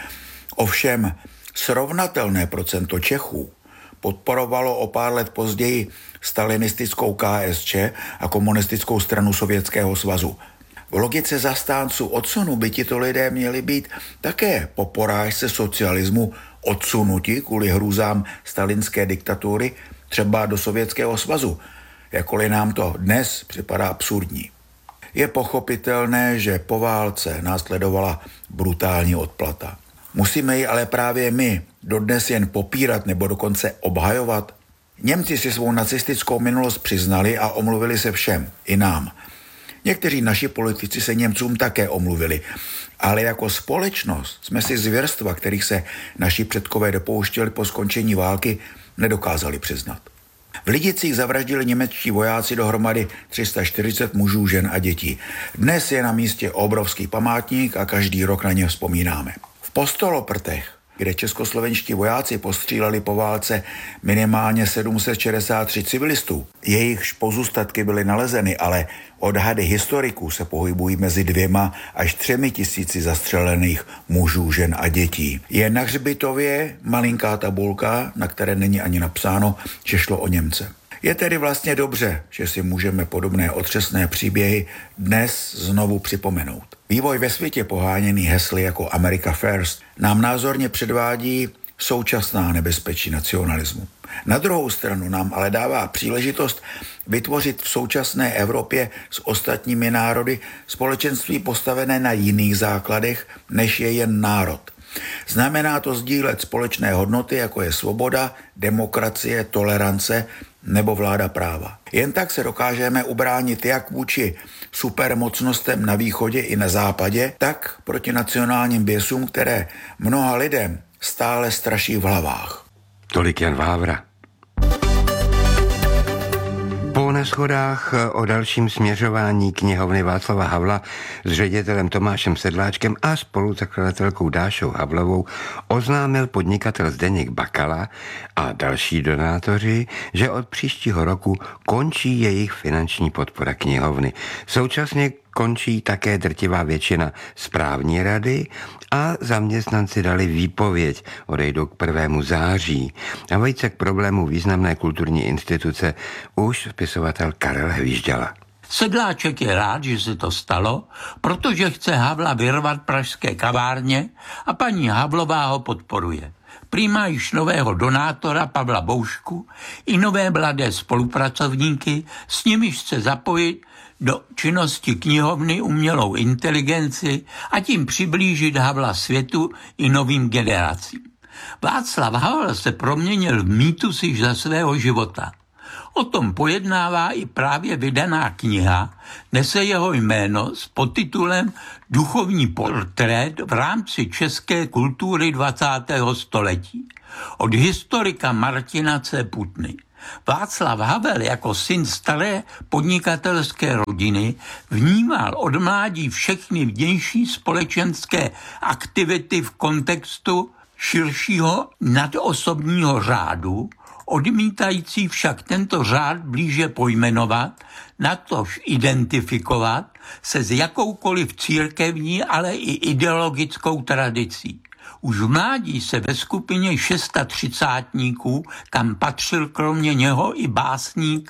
Ovšem srovnatelné procento Čechů podporovalo o pár let později stalinistickou K S Č a komunistickou stranu Sovětského svazu. V logice zastánců odsunu by tito lidé měli být také po porážce socialismu odsunuti kvůli hrůzám stalinské diktatury třeba do Sovětského svazu, jakkoliv nám to dnes připadá absurdní. Je pochopitelné, že po válce následovala brutální odplata. Musíme ji ale právě my dodnes jen popírat nebo dokonce obhajovat? Němci si svou nacistickou minulost přiznali a omluvili se všem, i nám. Někteří naši politici se Němcům také omluvili, ale jako společnost jsme si zvěrstva, kterých se naši předkové dopouštěli po skončení války, nedokázali přiznat. V Lidicích zavraždili němečtí vojáci dohromady tři sta čtyřicet mužů, žen a dětí. Dnes je na místě obrovský památník a každý rok na ně vzpomínáme. V Postoloprtech, kde českoslovenští vojáci postříleli po válce minimálně sedm set šedesát tři civilistů. Jejichž pozůstatky byly nalezeny, ale odhady historiků se pohybují mezi dvěma až třemi tisíci zastřelených mužů, žen a dětí. Je na hřbitově malinká tabulka, na které není ani napsáno, že šlo o Němce. Je tedy vlastně dobře, že si můžeme podobné otřesné příběhy dnes znovu připomenout. Vývoj ve světě poháněný hesly jako America First nám názorně předvádí současná nebezpečí nacionalismu. Na druhou stranu nám ale dává příležitost vytvořit v současné Evropě s ostatními národy společenství postavené na jiných základech, než je jen národ. Znamená to sdílet společné hodnoty, jako je svoboda, demokracie, tolerance, nebo vláda práva. Jen tak se dokážeme ubránit jak vůči supermocnostem na východě i na západě, tak proti nacionálním běsům, které mnoha lidem stále straší v hlavách. Tolik Jan Vávra. Po neshodách o dalším směřování knihovny Václava Havla s ředitelem Tomášem Sedláčkem a spoluzakladatelkou Dášou Havlovou oznámil podnikatel Zdeněk Bakala a další donátoři, že od příštího roku končí jejich finanční podpora knihovny. Současně končí také drtivá většina správní rady a zaměstnanci dali výpověď, odejdou k prvnímu září. A vejce k problému významné kulturní instituce už spisovatel Karel Hvížďala. Sedláček je rád, že se to stalo, protože chce Havla vyrvat pražské kavárně a paní Havlová ho podporuje. Prý má již nového donátora Pavla Boušku i nové mladé spolupracovníky, s nimiž chce zapojit do činnosti knihovny umělou inteligenci a tím přiblížit Havla světu i novým generacím. Václav Havel se proměnil v mýtus již za svého života. O tom pojednává i právě vydaná kniha, nese jeho jméno s podtitulem Duchovní portrét v rámci české kultury dvacátého století od historika Martina C. Putny. Václav Havel jako syn staré podnikatelské rodiny vnímal od mládí všechny vnější společenské aktivity v kontextu širšího nadosobního řádu, odmítající však tento řád blíže pojmenovat, natož identifikovat se s jakoukoliv církevní, ale i ideologickou tradicí. Už v mládí se ve skupině šestadvacátníků, kam patřil kromě něho i básník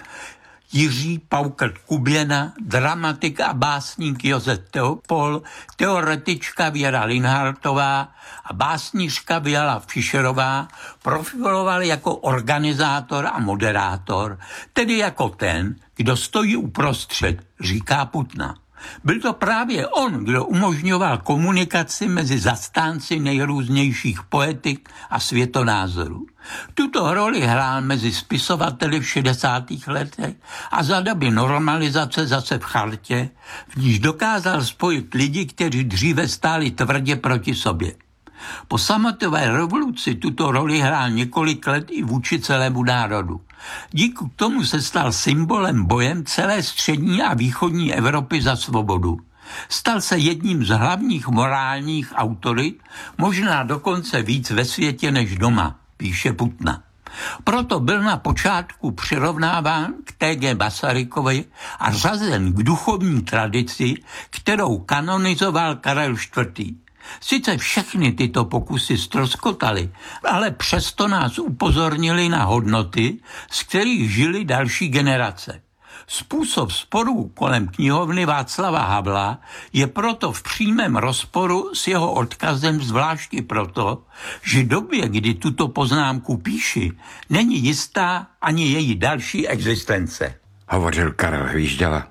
Jiří Paukrt Kuběna, dramatik a básník Josef Teopol, teoretička Věra Linhartová a básnířka Věla Fischerová profiloval jako organizátor a moderátor, tedy jako ten, kdo stojí uprostřed, říká Putna. Byl to právě on, kdo umožňoval komunikaci mezi zastánci nejrůznějších poetik a světonázorů. Tuto roli hrál mezi spisovateli v šedesátých letech a za doby normalizace zase v chartě, v níž dokázal spojit lidi, kteří dříve stáli tvrdě proti sobě. Po sametové revoluci tuto roli hrál několik let i vůči celému národu. Díky tomu se stal symbolem bojem celé střední a východní Evropy za svobodu. Stal se jedním z hlavních morálních autorit, možná dokonce víc ve světě než doma, píše Putna. Proto byl na počátku přirovnáván k T G Masarykovi a řazen k duchovní tradici, kterou kanonizoval Karel čtvrtý. Sice všechny tyto pokusy ztroskotaly, ale přesto nás upozornili na hodnoty, z kterých žili další generace. Způsob sporů kolem knihovny Václava Havla je proto v přímém rozporu s jeho odkazem, zvláště proto, že době, kdy tuto poznámku píši, není jistá ani její další existence. Hovořil Karel Hvížďala.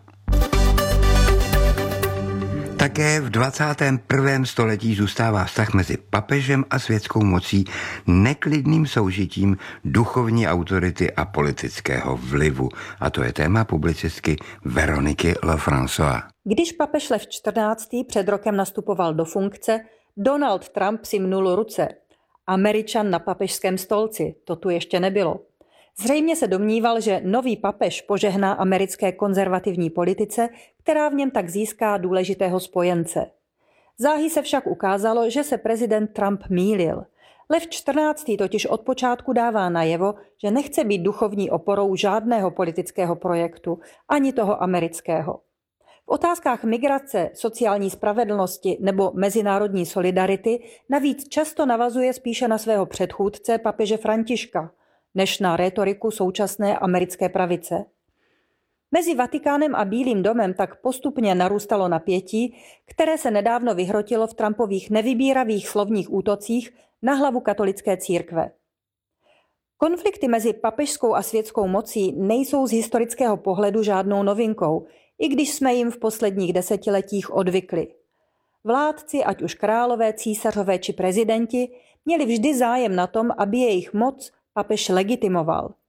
Také v dvacátém prvním století zůstává vztah mezi papežem a světskou mocí neklidným soužitím duchovní autority a politického vlivu. A to je téma publicistky Veroniky Lefrançois. Když papež Lev čtrnáctý před rokem nastupoval do funkce, Donald Trump si mnul ruce. Američan na papežském stolci, to tu ještě nebylo. Zřejmě se domníval, že nový papež požehná americké konzervativní politice, která v něm tak získá důležitého spojence. Záhy se však ukázalo, že se prezident Trump mýlil. Lev čtrnáctý totiž od počátku dává najevo, že nechce být duchovní oporou žádného politického projektu, ani toho amerického. V otázkách migrace, sociální spravedlnosti nebo mezinárodní solidarity navíc často navazuje spíše na svého předchůdce papeže Františka, než na rétoriku současné americké pravice. Mezi Vatikánem a Bílým domem tak postupně narůstalo napětí, které se nedávno vyhrotilo v Trumpových nevybíravých slovních útocích na hlavu katolické církve. Konflikty mezi papežskou a světskou mocí nejsou z historického pohledu žádnou novinkou, i když jsme jim v posledních desetiletích odvykli. Vládci, ať už králové, císařové či prezidenti, měli vždy zájem na tom, aby jejich moc papež legitimoval.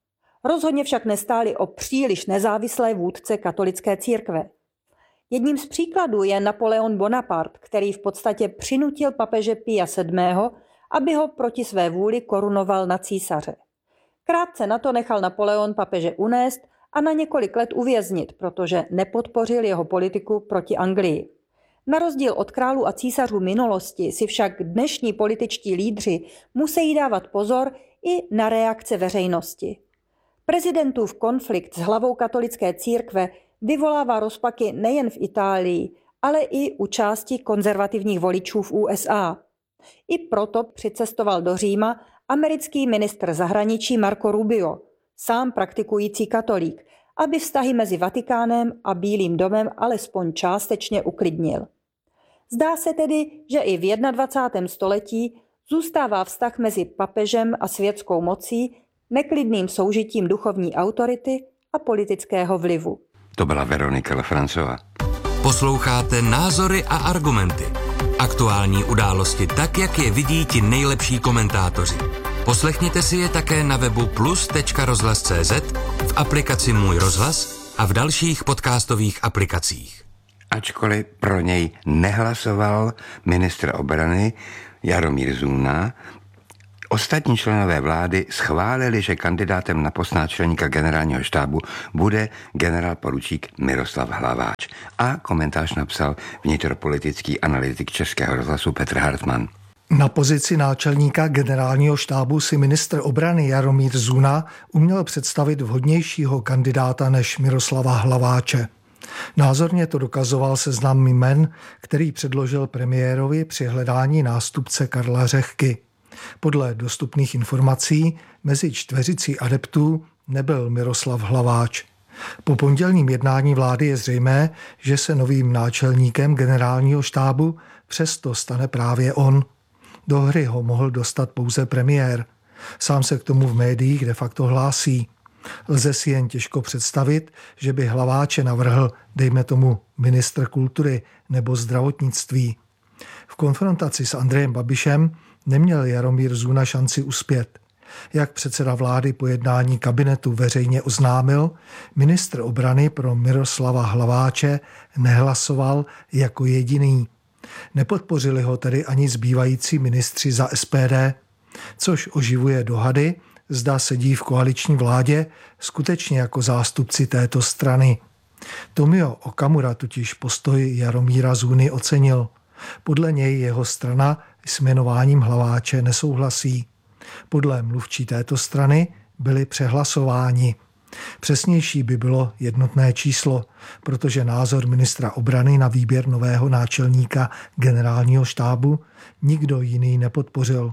Rozhodně však nestáli o příliš nezávislé vůdce katolické církve. Jedním z příkladů je Napoleon Bonaparte, který v podstatě přinutil papeže Pia sedmého, aby ho proti své vůli korunoval na císaře. Krátce na to nechal Napoleon papeže unést a na několik let uvěznit, protože nepodpořil jeho politiku proti Anglii. Na rozdíl od králů a císařů minulosti si však dnešní političtí lídři musí dávat pozor i na reakce veřejnosti. Prezidentův konflikt s hlavou katolické církve vyvolává rozpaky nejen v Itálii, ale i u části konzervativních voličů v U S A. I proto přicestoval do Říma americký ministr zahraničí Marco Rubio, sám praktikující katolík, aby vztahy mezi Vatikánem a Bílým domem alespoň částečně uklidnil. Zdá se tedy, že i v dvacátém prvním století zůstává vztah mezi papežem a světskou mocí neklidným soužitím duchovní autority a politického vlivu. To byla Veronika Lefrancová. Posloucháte Názory a argumenty. Aktuální události tak, jak je vidí ti nejlepší komentátoři. Poslechněte si je také na webu plus tečka rozhlas tečka cé zet, v aplikaci Můj rozhlas a v dalších podcastových aplikacích. Ačkoliv pro něj nehlasoval ministr obrany Jaromír Zuna, ostatní členové vlády schválili, že kandidátem na post náčelníka generálního štábu bude generál poručík Miroslav Hlaváč. A komentář napsal vnitropolitický analytik Českého rozhlasu Petr Hartmann. Na pozici náčelníka generálního štábu si ministr obrany Jaromír Zuna uměl představit vhodnějšího kandidáta než Miroslava Hlaváče. Názorně to dokazoval seznam jmen, který předložil premiérovi při hledání nástupce Karla Řehky. Podle dostupných informací mezi čtveřicí adeptů nebyl Miroslav Hlaváč. Po pondělním jednání vlády je zřejmé, že se novým náčelníkem generálního štábu přesto stane právě on. Do hry ho mohl dostat pouze premiér. Sám se k tomu v médiích de facto hlásí. Lze si jen těžko představit, že by Hlaváče navrhl, dejme tomu, ministr kultury nebo zdravotnictví. V konfrontaci s Andrejem Babišem neměl Jaromír Zuna šanci uspět. Jak předseda vlády po jednání kabinetu veřejně oznámil, ministr obrany pro Miroslava Hlaváče nehlasoval jako jediný. Nepodpořili ho tedy ani zbývající ministři za S P D, což oživuje dohady, zda sedí v koaliční vládě skutečně jako zástupci této strany. Tomio Okamura totiž postoj Jaromíra Zuny ocenil. Podle něj jeho strana s jmenováním Hlaváče nesouhlasí. Podle mluvčí této strany byli přehlasováni. Přesnější by bylo jednotné číslo, protože názor ministra obrany na výběr nového náčelníka generálního štábu nikdo jiný nepodpořil.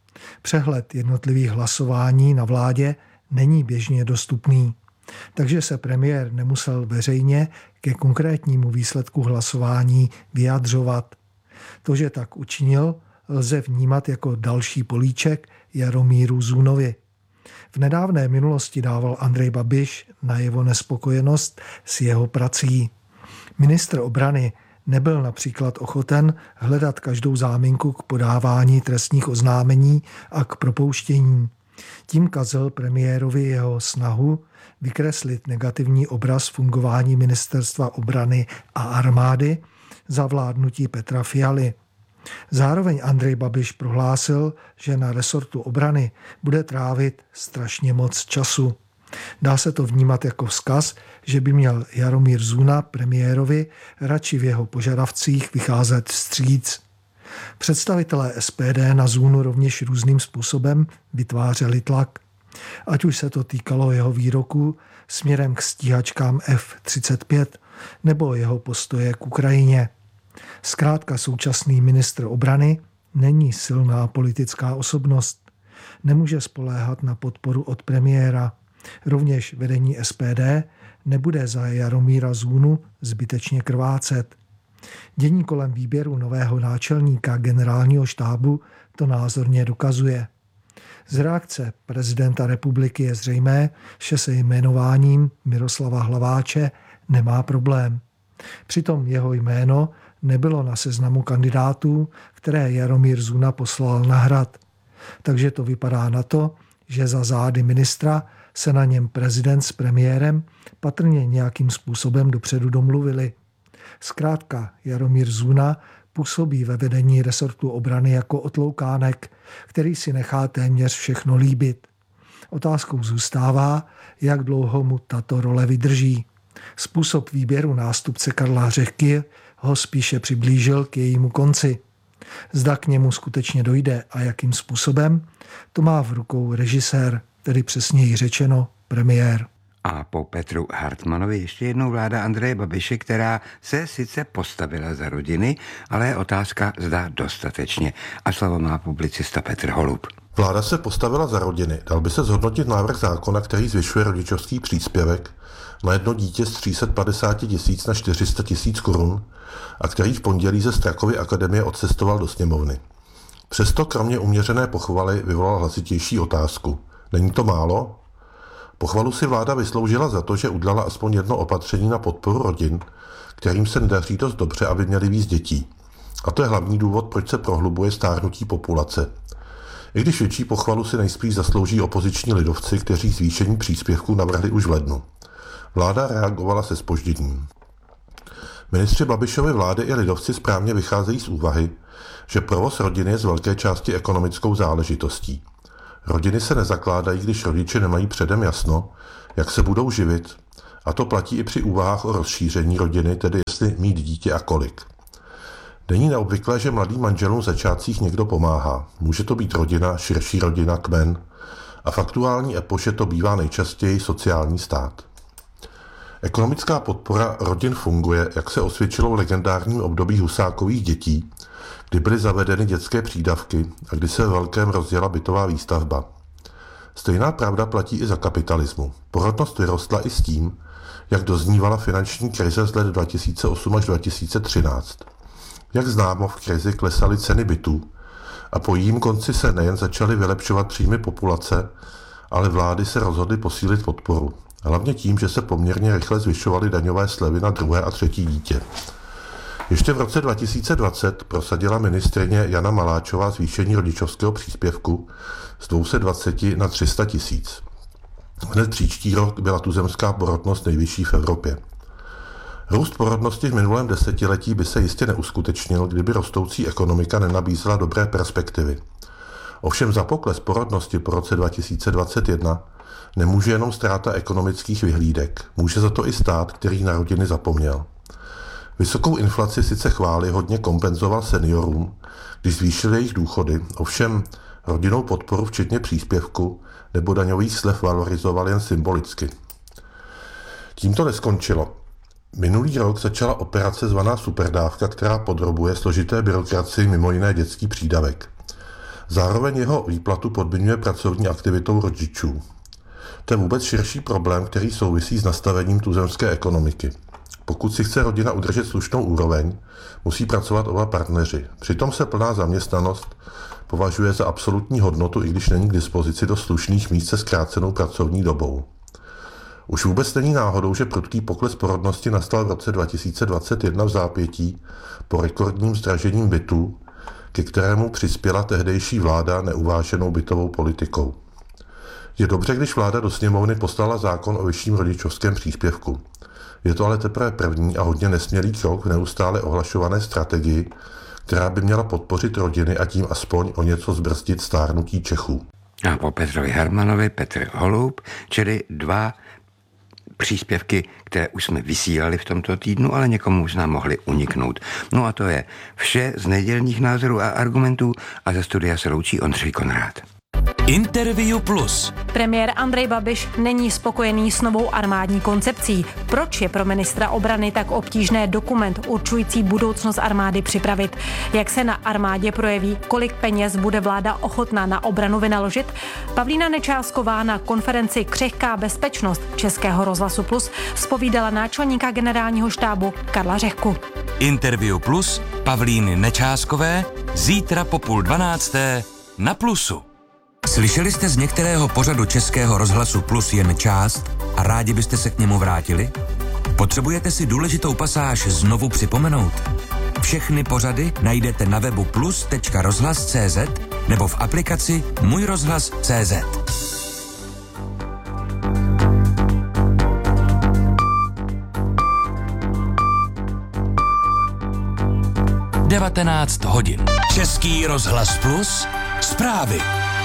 Přehled jednotlivých hlasování na vládě není běžně dostupný, takže se premiér nemusel veřejně ke konkrétnímu výsledku hlasování vyjadřovat. To, že tak učinil, lze vnímat jako další políček Jaromíru Zunovi. V nedávné minulosti dával Andrej Babiš najevo nespokojenost s jeho prací. Ministr obrany nebyl například ochoten hledat každou záminku k podávání trestních oznámení a k propouštění. Tím kazil premiérovi jeho snahu vykreslit negativní obraz fungování ministerstva obrany a armády za vládnutí Petra Fialy. Zároveň Andrej Babiš prohlásil, že na resortu obrany bude trávit strašně moc času. Dá se to vnímat jako vzkaz, že by měl Jaromír Zuna premiérovi radši v jeho požadavcích vycházet vstříc. Představitelé S P D na Zunu rovněž různým způsobem vytvářeli tlak. Ať už se to týkalo jeho výroků směrem k stíhačkám F třicet pět nebo jeho postoje k Ukrajině. Zkrátka současný ministr obrany není silná politická osobnost. Nemůže spoléhat na podporu od premiéra. Rovněž vedení S P D nebude za Jaromíra Zunu zbytečně krvácet. Dění kolem výběru nového náčelníka generálního štábu to názorně dokazuje. Z reakce prezidenta republiky je zřejmé, že se jmenováním Miroslava Hlaváče nemá problém. Přitom jeho jméno nebylo na seznamu kandidátů, které Jaromír Zuna poslal na Hrad. Takže to vypadá na to, že za zády ministra se na něm prezident s premiérem patrně nějakým způsobem dopředu domluvili. Zkrátka Jaromír Zuna působí ve vedení resortu obrany jako otloukánek, který si nechá téměř všechno líbit. Otázkou zůstává, jak dlouho mu tato role vydrží. Způsob výběru nástupce Karla Řehky ho spíše přiblížil k jejímu konci. Zda k němu skutečně dojde a jakým způsobem, to má v rukou režisér, tedy přesněji řečeno premiér. A po Petru Hartmanovi ještě jednou vláda Andreje Babiše, která se sice postavila za rodiny, ale je otázka, zda dostatečně. A slovo má publicista Petr Holub. Vláda se postavila za rodiny. Dal by se zhodnotit návrh zákona, který zvyšuje rodičovský příspěvek na jedno dítě z tři sta padesát tisíc na čtyři sta tisíc korun a který v pondělí ze Strakovy akademie odcestoval do sněmovny. Přesto kromě uměřené pochvaly vyvolal hlasitější otázku. Není to málo? Pochvalu si vláda vysloužila za to, že udělala aspoň jedno opatření na podporu rodin, kterým se nedaří dost dobře, aby měli víc dětí. A to je hlavní důvod, proč se prohlubuje stárnutí populace. I když větší pochvalu si nejspíš zaslouží opoziční lidovci, kteří zvýšení příspěvků navrhli už v lednu. Vláda reagovala se zpožděním. Ministři Babišovy vlády i lidovci správně vycházejí z úvahy, že provoz rodiny je z velké části ekonomickou záležitostí. Rodiny se nezakládají, když rodiče nemají předem jasno, jak se budou živit, a to platí i při úvahách o rozšíření rodiny, tedy jestli mít dítě a kolik. Není neobvyklé, že mladým manželům v začátcích někdo pomáhá. Může to být rodina, širší rodina, kmen a v aktuální epoše to bývá nejčastěji sociální stát. Ekonomická podpora rodin funguje, jak se osvědčilo v legendárním období Husákových dětí, kdy byly zavedeny dětské přídavky a kdy se ve velkém rozjela bytová výstavba. Stejná pravda platí i za kapitalismu. Porodnost vyrostla i s tím, jak doznívala finanční krize z let dva tisíce osm až dva tisíce třináct. Jak známo, v krizi klesaly ceny bytů a po jejím konci se nejen začaly vylepšovat příjmy populace, ale vlády se rozhodly posílit podporu. Hlavně tím, že se poměrně rychle zvyšovaly daňové slevy na druhé a třetí dítě. Ještě v roce dva tisíce dvacet prosadila ministryně Jana Maláčová zvýšení rodičovského příspěvku z dvě stě dvacet na tři sta tisíc. Hned příští rok byla tuzemská porodnost nejvyšší v Evropě. Růst porodnosti v minulém desetiletí by se jistě neuskutečnil, kdyby rostoucí ekonomika nenabízela dobré perspektivy. Ovšem za pokles porodnosti po roce dva tisíce dvacet jedna nemůže jenom ztráta ekonomických vyhlídek. Může za to i stát, který na rodiny zapomněl. Vysokou inflaci sice chvály hodně kompenzoval seniorům, když zvýšil jejich důchody, ovšem rodinnou podporu včetně příspěvku nebo daňových slev valorizoval jen symbolicky. Tím to neskončilo. Minulý rok začala operace zvaná superdávka, která podrobuje složité byrokracii mimo jiné dětský přídavek. Zároveň jeho výplatu podmiňuje pracovní aktivitou rodičů. To je vůbec širší problém, který souvisí s nastavením tuzemské ekonomiky. Pokud si chce rodina udržet slušnou úroveň, musí pracovat oba partneři. Přitom se plná zaměstnanost považuje za absolutní hodnotu, i když není k dispozici do slušných míst se zkrácenou pracovní dobou. Už vůbec není náhodou, že prudký pokles porodnosti nastal v roce dva tisíce dvacet jedna v zápětí po rekordním zdražením bytů, ke kterému přispěla tehdejší vláda neuváženou bytovou politikou. Je dobře, když vláda do sněmovny poslala zákon o vyšším rodičovském příspěvku. Je to ale teprve první a hodně nesmělý krok v neustále ohlašované strategii, která by měla podpořit rodiny a tím aspoň o něco zbrzdit stárnutí Čechů. A po Petrovi Hartmanovi Petr Holub, čili dva příspěvky, které už jsme vysílali v tomto týdnu, ale někomu možná mohli uniknout. No a to je vše z nedělních názorů a argumentů a ze studia se loučí Ondřej Konrád. Interview Plus. Premiér Andrej Babiš není spokojený s novou armádní koncepcí. Proč je pro ministra obrany tak obtížné dokument určující budoucnost armády připravit? Jak se na armádě projeví, kolik peněz bude vláda ochotná na obranu vynaložit? Pavlína Nečásková na konferenci Křehká bezpečnost Českého rozhlasu Plus zpovídala náčelníka generálního štábu Karla Řehku. Interview Plus Pavlíny Nečáskové zítra po půl dvanácté na Plusu. Slyšeli jste z některého pořadu Českého rozhlasu Plus jen část a rádi byste se k němu vrátili? Potřebujete si důležitou pasáž znovu připomenout? Všechny pořady najdete na webu plus tečka rozhlas tečka cé zet nebo v aplikaci Můj rozhlas tečka cé zet. devatenáct hodin. Český rozhlas Plus, zprávy.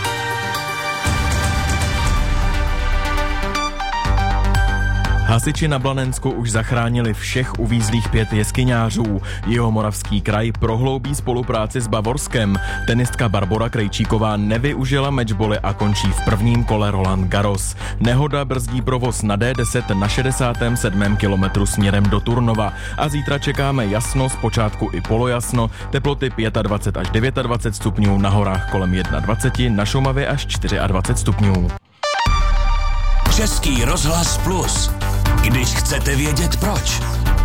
Hasiči na Blanensku už zachránili všech uvízlých pět jeskyňářů. Jihomoravský kraj prohloubí spolupráci s Bavorskem. Tenistka Barbora Krejčíková nevyužila mečboly a končí v prvním kole Roland Garros. Nehoda brzdí provoz na D deset na šedesátém sedmém kilometru směrem do Turnova. A zítra čekáme jasno, zpočátku i polojasno, teploty dvacet pět až dvacet devět stupňů, na horách kolem dvacet jedna, na Šumavě až dvacet čtyři stupňů. Český rozhlas Plus. Když chcete vědět proč.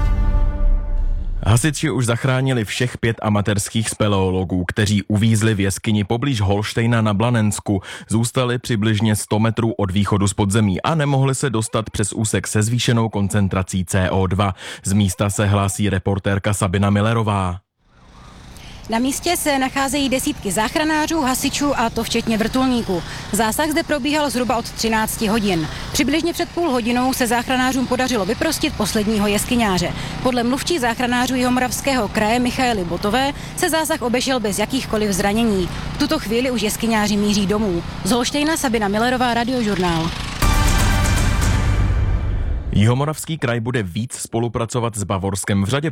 Hasiči už zachránili všech pět amatérských speleologů, kteří uvízli v jeskyni poblíž Holštejna na Blanensku. Zůstali přibližně sto metrů od východu z podzemí a nemohli se dostat přes úsek se zvýšenou koncentrací C O dva. Z místa se hlásí reportérka Sabina Millerová. Na místě se nacházejí desítky záchranářů, hasičů a to včetně vrtulníků. Zásah zde probíhal zhruba od třinácti hodin. Přibližně před půl hodinou se záchranářům podařilo vyprostit posledního jeskyňáře. Podle mluvčí záchranářů Jihomoravského kraje Michaely Botové se zásah obešel bez jakýchkoliv zranění. V tuto chvíli už jeskyňáři míří domů. Z Holštejna Sabina Millerová, Radiožurnál. Jihomoravský kraj bude víc spolupracovat s Bavorskem v řadě